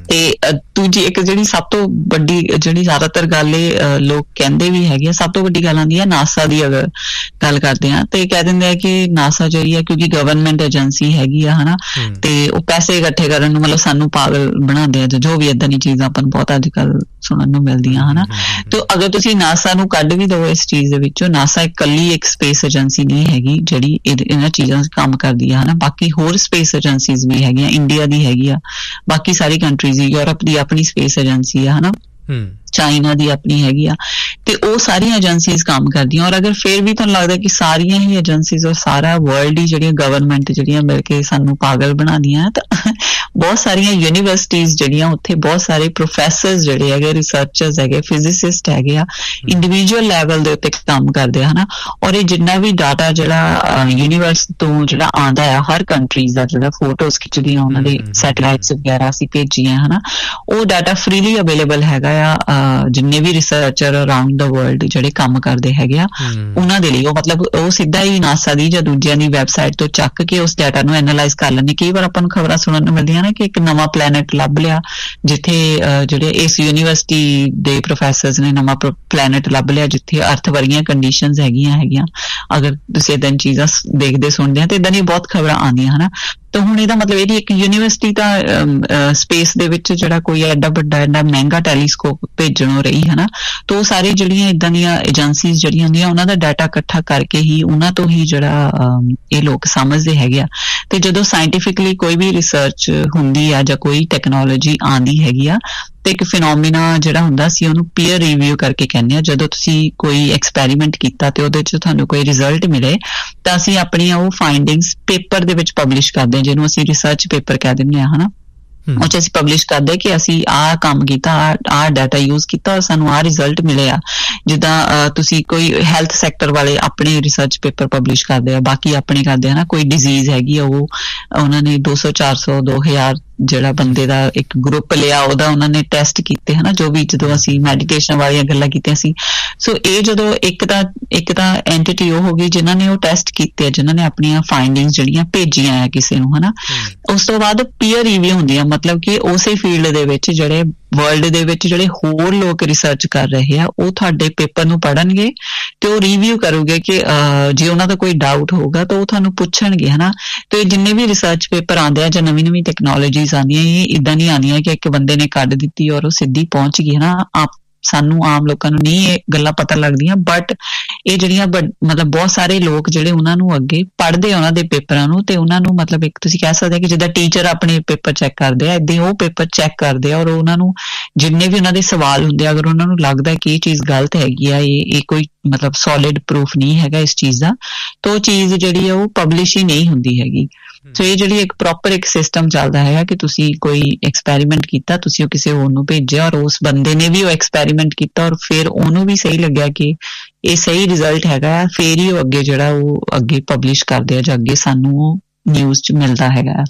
ਤੇ ਦੂਜੀ ਇੱਕ ਜਿਹੜੀ ਸਭ ਤੋਂ ਵੱਡੀ ਜਿਹੜੀ ਜ਼ਿਆਦਾਤਰ ਗੱਲ ਇਹ ਲੋਕ ਕਹਿੰਦੇ ਵੀ ਹੈਗੇ ਆ, ਸਭ ਤੋਂ ਵੱਡੀ ਗੱਲ ਆਉਂਦੀ ਹੈ ਨਾਸਾ ਦੀ। ਅਗਰ ਗੱਲ ਕਰਦੇ ਆ ਤੇ ਕਹਿ ਦਿੰਦੇ ਆ ਕਿ ਨਾਸਾ ਜਿਹੜੀ ਹੈ ਕਿਉਂਕਿ ਗਵਰਨਮੈਂਟ ਏਜੰਸੀ ਹੈਗੀ ਆ ਹਨਾ, ਤੇ ਉਹ ਪੈਸੇ ਇਕੱਠੇ ਕਰਨ ਨੂੰ ਮਤਲਬ ਸਾਨੂੰ ਪਾਗਲ ਬਣਾਉਂਦੇ ਆ, ਜੋ ਵੀ ਏਦਾਂ ਦੀ ਚੀਜ਼ਾਂ ਆਪਾਂ ਨੂੰ ਬਹੁਤ ਅੱਜ ਕੱਲ ਸੁਣਨ ਨੂੰ ਮਿਲਦੀਆਂ ਹਨਾ। ਤੇ ਅਗਰ ਤੁਸੀਂ ਨਾਸਾ ਨੂੰ ਕੱਢ ਵੀ ਦਵੋ ਇਸ ਚੀਜ਼ ਦੇ ਵਿੱਚੋਂ, ਨਾਸਾ ਇਕੱਲੀ ਇੱਕ ਸਪੇਸ ਏਜੰਸੀ ਨਹੀਂ ਹੈਗੀ ਜਿਹੜੀ ਇਹਨਾਂ ਚੀਜ਼ਾਂ ਕੰਮ ਕਰਦੀ ਆ ਹਨਾ। ਬਾਕੀ ਹੋਰ ਸਪੇਸ ਏਜੰਸੀਜ਼ ਵੀ ਹੈਗੀਆਂ, ਇੰਡੀਆ ਦੀ ਹੈਗੀ ਆ, ਬਾਕੀ ਸਾਰੀ ਕੰਟਰੀਜ਼, ਯੂਰਪ ਦੀ ਆਪਣੀ ਸਪੇਸ ਏਜੰਸੀ ਆ ਹਨਾ, ਚਾਈਨਾ ਦੀ ਆਪਣੀ ਹੈਗੀ ਆ, ਤੇ ਉਹ ਸਾਰੀਆਂ ਏਜੰਸੀਜ਼ ਕੰਮ ਕਰਦੀਆਂ। ਔਰ ਅਗਰ ਫਿਰ ਵੀ ਤੁਹਾਨੂੰ ਲੱਗਦਾ ਕਿ ਸਾਰੀਆਂ ਹੀ ਏਜੰਸੀਜ਼ ਔਰ ਸਾਰਾ ਵਰਲਡ ਹੀ ਜਿਹੜੀਆਂ ਗਵਰਨਮੈਂਟ ਜਿਹੜੀਆਂ ਮਿਲ ਕੇ ਸਾਨੂੰ ਪਾਗਲ ਬਣਾਉਂਦੀਆਂ, ਤਾਂ ਬਹੁਤ ਸਾਰੀਆਂ ਯੂਨੀਵਰਸਿਟੀਜ਼ ਜਿਹੜੀਆਂ ਉੱਥੇ ਬਹੁਤ ਸਾਰੇ ਪ੍ਰੋਫੈਸਰਸ ਜਿਹੜੇ ਹੈਗੇ, ਰਿਸਰਚਰਸ ਹੈਗੇ, ਫਿਜ਼ਿਸਿਸਟ ਹੈਗੇ ਆ, ਇੰਡੀਵਿਜੂਅਲ ਲੈਵਲ ਦੇ ਉੱਤੇ ਕੰਮ ਕਰਦੇ ਆ ਹਨਾ। ਔਰ ਇਹ ਜਿੰਨਾ ਵੀ ਡਾਟਾ ਜਿਹੜਾ ਯੂਨੀਵਰਸ ਤੋਂ ਜਿਹੜਾ ਆਉਂਦਾ ਆ ਹਰ ਕੰਟਰੀਜ਼ ਦਾ, ਜਿਹੜਾ ਫੋਟੋਜ਼ ਖਿੱਚਦੀਆਂ ਉਹਨਾਂ ਦੇ ਸੈਟੇਲਾਈਟਸ ਵਗੈਰਾ ਅਸੀਂ ਭੇਜੀਆਂ ਹਨਾ, ਉਹ ਡਾਟਾ ਫ੍ਰੀਲੀ ਅਵੇਲੇਬਲ ਹੈਗਾ ਆ ਜਿੰਨੇ ਵੀ ਰਿਸਰਚਰ ਅਰਾਊਂਡ ਦਾ ਵਰਲਡ ਜਿਹੜੇ ਕੰਮ ਕਰਦੇ ਹੈਗੇ ਆ ਉਹਨਾਂ ਦੇ ਲਈ। ਉਹ ਮਤਲਬ ਉਹ ਸਿੱਧਾ ਹੀ ਨਾਸਾ ਦੀ ਜਾਂ ਦੂਜਿਆਂ ਦੀ ਵੈਬਸਾਈਟ ਤੋਂ ਚੱਕ ਕੇ ਉਸ ਡਾਟਾ ਨੂੰ ਐਨਾਲਾਈਜ਼ ਕਰ ਲੈਂਦੇ। ਕਈ ਵਾਰ ਆਪਾਂ ਨੂੰ ਖਬਰਾਂ ਸੁਣਨ ਨੂੰ ਮਿਲਦੀਆਂ ਨਾ ਕਿ ਇੱਕ ਨਵਾਂ ਪਲੈਨਟ ਲੱਭ ਲਿਆ, ਜਿੱਥੇ ਜਿਹੜੇ ਇਸ ਯੂਨੀਵਰਸਿਟੀ ਦੇ ਪ੍ਰੋਫੈਸਰਸ ਨੇ ਨਵਾਂ ਪਲੈਨਟ ਲੱਭ ਲਿਆ ਜਿੱਥੇ ਅਰਥ ਵਰਗੀਆਂ ਕੰਡੀਸ਼ਨਸ ਹੈਗੀਆਂ ਹੈਗੀਆਂ। ਅਗਰ ਤੁਸੀਂ ਏਦਾਂ ਚੀਜ਼ਾਂ ਦੇਖਦੇ ਸੁਣਦੇ ਆ ਤੇ ਏਦਾਂ ਦੀਆਂ ਬਹੁਤ ਖਬਰਾਂ ਆਉਂਦੀਆਂ ਹਨਾ। ਤਾਂ ਹੁਣ ਇਹਦਾ ਮਤਲਬ ਇਹਦੀ ਇੱਕ ਯੂਨੀਵਰਸਿਟੀ ਤਾਂ ਸਪੇਸ ਦੇ ਵਿੱਚ ਜਿਹੜਾ ਕੋਈ ਐਡਾ ਵੱਡਾ ਐਡਾ ਮਹਿੰਗਾ ਟੈਲੀਸਕੋਪ ਭੇਜਣੋਂ ਰਹੀ ਹੈ ਨਾ, ਤਾਂ ਉਹ ਸਾਰੀ ਜਿਹੜੀਆਂ ਇੱਦਾਂ ਦੀਆਂ ਏਜੰਸੀਜ਼ ਜਿਹੜੀਆਂ ਹੁੰਦੀਆਂ ਉਹਨਾਂ ਦਾ ਡਾਟਾ ਇਕੱਠਾ ਕਰਕੇ ਹੀ ਉਹਨਾਂ ਤੋਂ ਹੀ ਜਿਹੜਾ ਇਹ ਲੋਕ ਸਮਝਦੇ ਹੈਗੇ ਆ। ਤੇ ਜਦੋਂ ਸਾਇੰਟੀਫਿਕਲੀ ਕੋਈ ਵੀ ਰਿਸਰਚ ਹੁੰਦੀ ਆ ਜਾਂ ਕੋਈ ਟੈਕਨੋਲੋਜੀ ਆਉਂਦੀ ਹੈਗੀ ਆ ਤੇ ਇੱਕ ਫਿਨੋਮੀਨਾ ਜਿਹੜਾ ਹੁੰਦਾ ਸੀ ਉਹਨੂੰ ਪੀਅਰ ਰਿਵਿਊ ਕਰਕੇ ਕਹਿੰਦੇ ਆ। ਜਦੋਂ ਤੁਸੀਂ ਕੋਈ ਐਕਸਪੈਰੀਮੈਂਟ ਕੀਤਾ ਤੇ ਉਹਦੇ 'ਚ ਤੁਹਾਨੂੰ ਕੋਈ ਰਿਜ਼ਲਟ ਮਿਲੇ ਤਾਂ ਅਸੀਂ ਆਪਣੀਆਂ ਉਹ ਫਾਈਂਡਿੰਗਸ ਪੇਪਰ ਦੇ ਵਿੱਚ ਪਬਲਿਸ਼ ਕਰਦੇ ਹਾਂ, ਜਿਹਨੂੰ ਅਸੀਂ ਰਿਸਰਚ ਪੇਪਰ ਕਹਿ ਦਿੰਦੇ ਹਾਂ ਹਨਾ। ਉਹ 'ਚ ਅਸੀਂ ਪਬਲਿਸ਼ ਕਰਦੇ ਕਿ ਅਸੀਂ ਆਹ ਕੰਮ ਕੀਤਾ, ਆਹ ਡਾਟਾ ਯੂਜ਼ ਕੀਤਾ ਔਰ ਸਾਨੂੰ ਆਹ ਰਿਜ਼ਲਟ ਮਿਲੇ ਆ। ਜਿੱਦਾਂ ਤੁਸੀਂ ਕੋਈ ਹੈਲਥ ਸੈਕਟਰ ਵਾਲੇ ਆਪਣੇ ਰਿਸਰਚ ਪੇਪਰ ਪਬਲਿਸ਼ ਕਰਦੇ ਆ, ਬਾਕੀ ਆਪਣੇ ਕਰਦੇ ਆ ਨਾ, ਕੋਈ ਡਿਜ਼ੀਜ਼ ਹੈਗੀ ਆ ਉਹ ਉਹਨਾਂ ਨੇ ਦੋ ਸੌ ਚਾਰ ਸੌ ਦੋ ਹਜ਼ਾਰ ਜਿਹੜਾ ਬੰਦੇ ਦਾ ਇੱਕ ਗਰੁੱਪ ਲਿਆ, ਉਹਦਾ ਉਹਨਾਂ ਨੇ ਟੈਸਟ ਕੀਤੇ ਹਨਾ, ਜੋ ਵੀ ਜਦੋਂ ਅਸੀਂ ਮੈਡੀਟੇਸ਼ਨ ਵਾਲੀਆਂ ਗੱਲਾਂ ਕੀਤੀਆਂ ਸੀ। ਸੋ ਇਹ ਜਦੋਂ ਇੱਕ ਤਾਂ ਇੱਕ ਤਾਂ ਐਂਟੀਟੀ ਉਹ ਹੋ ਗਈ ਜਿਨ੍ਹਾਂ ਨੇ ਉਹ ਟੈਸਟ ਕੀਤੇ, ਜਿਨ੍ਹਾਂ ਨੇ ਆਪਣੀਆਂ ਫਾਈਂਡਿੰਗਸ ਜਿਹੜੀਆਂ ਭੇਜੀਆਂ ਆ ਕਿਸੇ ਨੂੰ ਹਨਾ। ਉਸ ਤੋਂ ਬਾਅਦ ਪੀਅਰ ਰਿਵਿਊ ਹੁੰਦੀਆਂ, ਮਤਲਬ ਕਿ ਉਸੇ ਫੀਲਡ ਦੇ ਵਿੱਚ ਜਿਹੜੇ ਵਰਲਡ ਦੇ ਵਿੱਚ ਜਿਹੜੇ ਹੋਰ ਲੋਕ ਰਿਸਰਚ ਕਰ ਰਹੇ ਆ ਉਹ ਤੁਹਾਡੇ ਪੇਪਰ ਨੂੰ ਪੜ੍ਹਨਗੇ ਤੇ ਉਹ ਰਿਵਿਊ ਕਰੂਗੇ ਕਿ ਜੇ ਉਹਨਾਂ ਦਾ ਕੋਈ ਡਾਊਟ ਹੋਊਗਾ ਤਾਂ ਉਹ ਤੁਹਾਨੂੰ ਪੁੱਛਣਗੇ ਹਨਾ। ਤੇ ਜਿੰਨੇ ਵੀ ਰਿਸਰਚ ਪੇਪਰ ਆਉਂਦੇ ਆ ਜਾਂ ਨਵੀਂ ਨਵੀਂ ਟੈਕਨੋਲੋਜੀਜ਼ ਆਉਂਦੀਆਂ, ਇਹ ਇੱਦਾਂ ਨਹੀਂ ਆਉਂਦੀਆਂ ਕਿ ਇੱਕ ਬੰਦੇ ਨੇ ਕੱਢ ਦਿੱਤੀ ਔਰ ਉਹ ਸਿੱਧੀ ਪਹੁੰਚ ਗਈ ਹਨਾ। ਆਪ ਸਾਨੂੰ ਆਮ ਲੋਕਾਂ ਨੂੰ ਨਹੀਂ ਇਹ ਗੱਲਾਂ ਪਤਾ ਲੱਗਦੀਆਂ, ਬਟ ਇਹ ਜਿਹੜੀਆਂ ਮਤਲਬ ਬਹੁਤ ਸਾਰੇ ਲੋਕ ਜਿਹੜੇ ਉਹਨਾਂ ਨੂੰ ਅੱਗੇ ਪੜ੍ਹਦੇ ਆ ਉਹਨਾਂ ਦੇ ਪੇਪਰਾਂ ਨੂੰ, ਤੇ ਉਹਨਾਂ ਨੂੰ ਮਤਲਬ ਇੱਕ ਤੁਸੀਂ ਕਹਿ ਸਕਦੇ ਆ ਕਿ ਜਿੱਦਾਂ ਟੀਚਰ ਆਪਣੇ ਪੇਪਰ ਚੈੱਕ ਕਰਦੇ ਆ, ਏਦਾਂ ਉਹ ਪੇਪਰ ਚੈੱਕ ਕਰਦੇ ਆ ਔਰ ਉਹਨਾਂ ਨੂੰ ਜਿੰਨੇ ਵੀ ਉਹਨਾਂ ਦੇ ਸਵਾਲ ਹੁੰਦੇ ਆ, ਅਗਰ ਉਹਨਾਂ ਨੂੰ ਲੱਗਦਾ ਕਿ ਇਹ ਚੀਜ਼ ਗਲਤ ਹੈਗੀ ਆ, ਇਹ ਇਹ ਕੋਈ ਮਤਲਬ ਸੋਲਿਡ ਪ੍ਰੂਫ ਨਹੀਂ ਹੈਗਾ ਇਸ ਚੀਜ਼ ਦਾ, ਤਾਂ ਉਹ ਚੀਜ਼ ਜਿਹੜੀ ਆ ਉਹ ਪਬਲਿਸ਼ ਹੀ ਨਹੀਂ ਹੁੰਦੀ ਹੈਗੀ। ਸੋ ਇਹ ਜਿਹੜੀ ਇੱਕ ਪ੍ਰੋਪਰ ਇੱਕ ਸਿਸਟਮ ਚੱਲਦਾ ਹੈਗਾ ਕਿ ਤੁਸੀਂ ਕੋਈ ਐਕਸਪੈਰੀਮੈਂਟ ਕੀਤਾ, ਤੁਸੀਂ ਉਹ ਕਿਸੇ ਹੋਰ ਨੂੰ ਭੇਜਿਆ ਔਰ ਉਸ ਬੰਦੇ ਨੇ ਵੀ ਉਹ ਐਕਸਪੈਰੀਮੈਂਟ ਕੀਤਾ ਔਰ ਫਿਰ ਉਹਨੂੰ ਵੀ ਸਹੀ ਲੱਗਿਆ ਕਿ ਇਹ ਸਹੀ ਰਿਜ਼ਲਟ ਹੈਗਾ ਆ, ਫਿਰ ਹੀ ਉਹ ਅੱਗੇ ਜਿਹੜਾ ਉਹ ਅੱਗੇ ਪਬਲਿਸ਼ ਕਰਦੇ ਆ ਜਾਂ ਅੱਗੇ ਸਾਨੂੰ ਉਹ ਨਿਊਜ਼ 'ਚ ਮਿਲਦਾ ਹੈਗਾ।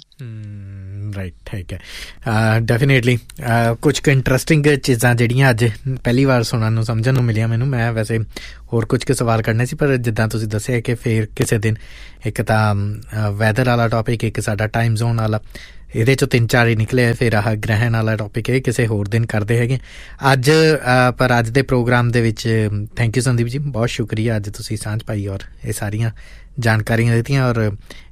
ਰਾਈਟ, ਠੀਕ ਹੈ। ਡੈਫੀਨੇਟਲੀ ਕੁਝ ਕੁ ਇੰਟਰਸਟਿੰਗ ਚੀਜ਼ਾਂ ਜਿਹੜੀਆਂ ਅੱਜ ਪਹਿਲੀ ਵਾਰ ਸੁਣਨ ਨੂੰ ਸਮਝਣ ਨੂੰ ਮਿਲੀਆਂ ਮੈਨੂੰ। ਮੈਂ ਵੈਸੇ ਹੋਰ ਕੁਝ ਕੁ ਸਵਾਲ ਕਰਨੇ ਸੀ, ਪਰ ਜਿੱਦਾਂ ਤੁਸੀਂ ਦੱਸਿਆ ਕਿ ਫਿਰ ਕਿਸੇ ਦਿਨ ਇੱਕ ਤਾਂ ਵੈਦਰ ਵਾਲਾ ਟੌਪਿਕ, ਇੱਕ ਸਾਡਾ ਟਾਈਮ ਜ਼ੋਨ ਵਾਲਾ, ਇਹਦੇ 'ਚੋਂ ਤਿੰਨ ਚਾਰ ਹੀ ਨਿਕਲੇ। ਫਿਰ ਆਹ ਗ੍ਰਹਿਣ ਵਾਲਾ ਟੌਪਿਕ ਇਹ ਕਿਸੇ ਹੋਰ ਦਿਨ ਕਰਦੇ ਹੈਗੇ ਅੱਜ। ਪਰ ਅੱਜ ਦੇ ਪ੍ਰੋਗਰਾਮ ਦੇ ਵਿੱਚ ਥੈਂਕ ਯੂ ਸੰਦੀਪ ਜੀ, ਬਹੁਤ ਸ਼ੁਕਰੀਆ। ਅੱਜ ਤੁਸੀਂ ਸਾਂਝ ਪਾਈ ਔਰ ਇਹ ਸਾਰੀਆਂ ਜਾਣਕਾਰੀਆਂ ਦਿੱਤੀਆਂ ਔਰ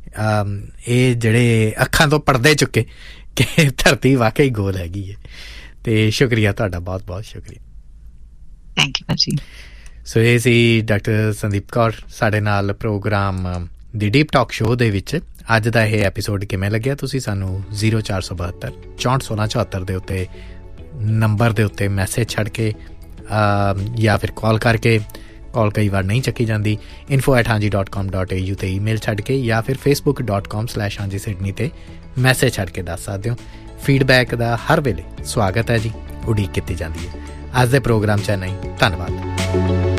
ਇਹ ਜਿਹੜੇ ਅੱਖਾਂ ਤੋਂ ਪਰਦੇ ਚੁੱਕੇ ਕਿ ਧਰਤੀ ਵਾਕਈ ਗੋਲ ਹੈਗੀ ਹੈ। ਤੇ ਸ਼ੁਕਰੀਆ ਤੁਹਾਡਾ, ਬਹੁਤ ਬਹੁਤ ਸ਼ੁਕਰੀਆ। ਥੈਂਕ ਯੂ ਜੀ। ਸੋ ਇਹ ਸੀ ਡਾਕਟਰ ਸੰਦੀਪ ਕੌਰ ਸਾਡੇ ਨਾਲ ਪ੍ਰੋਗਰਾਮ ਦੀ ਡੀਪ ਟਾਕ ਸ਼ੋਅ ਦੇ ਵਿੱਚ। ਅੱਜ ਦਾ ਇਹ ਐਪੀਸੋਡ ਕਿਵੇਂ ਲੱਗਿਆ ਤੁਸੀਂ ਸਾਨੂੰ ਜ਼ੀਰੋ ਚਾਰ ਸੌ ਬਹੱਤਰ ਚੌਂਹਠ ਸੋਲਾਂ ਚੁਹੱਤਰ ਦੇ ਉੱਤੇ ਨੰਬਰ ਦੇ ਉੱਤੇ ਮੈਸੇਜ ਛੱਡ ਕੇ ਜਾਂ ਫਿਰ ਕਾਲ ਕਰਕੇ, ਕਾਲ ਕਈ ਵਾਰ ਨਹੀਂ ਚੱਕੀ ਜਾਂਦੀ, ਇਨਫੋ ਐਟ ਹਾਂਜੀ ਡੋਟ ਕਾਮ ਡੋਟ ਏ ਯੂ 'ਤੇ ਈਮੇਲ ਛੱਡ ਕੇ ਜਾਂ ਫਿਰ ਫੇਸਬੁੱਕ ਡੋਟ ਕਾਮ ਸਲੈਸ਼ ਹਾਂਜੀ ਸਿਡਨੀ 'ਤੇ ਮੈਸੇਜ ਛੱਡ ਕੇ ਦੱਸ ਸਕਦੇ ਹੋ। ਫੀਡਬੈਕ ਦਾ ਹਰ ਵੇਲੇ ਸਵਾਗਤ ਹੈ ਜੀ, ਉਡੀਕ ਕੀਤੀ ਜਾਂਦੀ ਹੈ। ਅੱਜ ਦੇ ਪ੍ਰੋਗਰਾਮ 'ਚ ਨਹੀਂ, ਧੰਨਵਾਦ।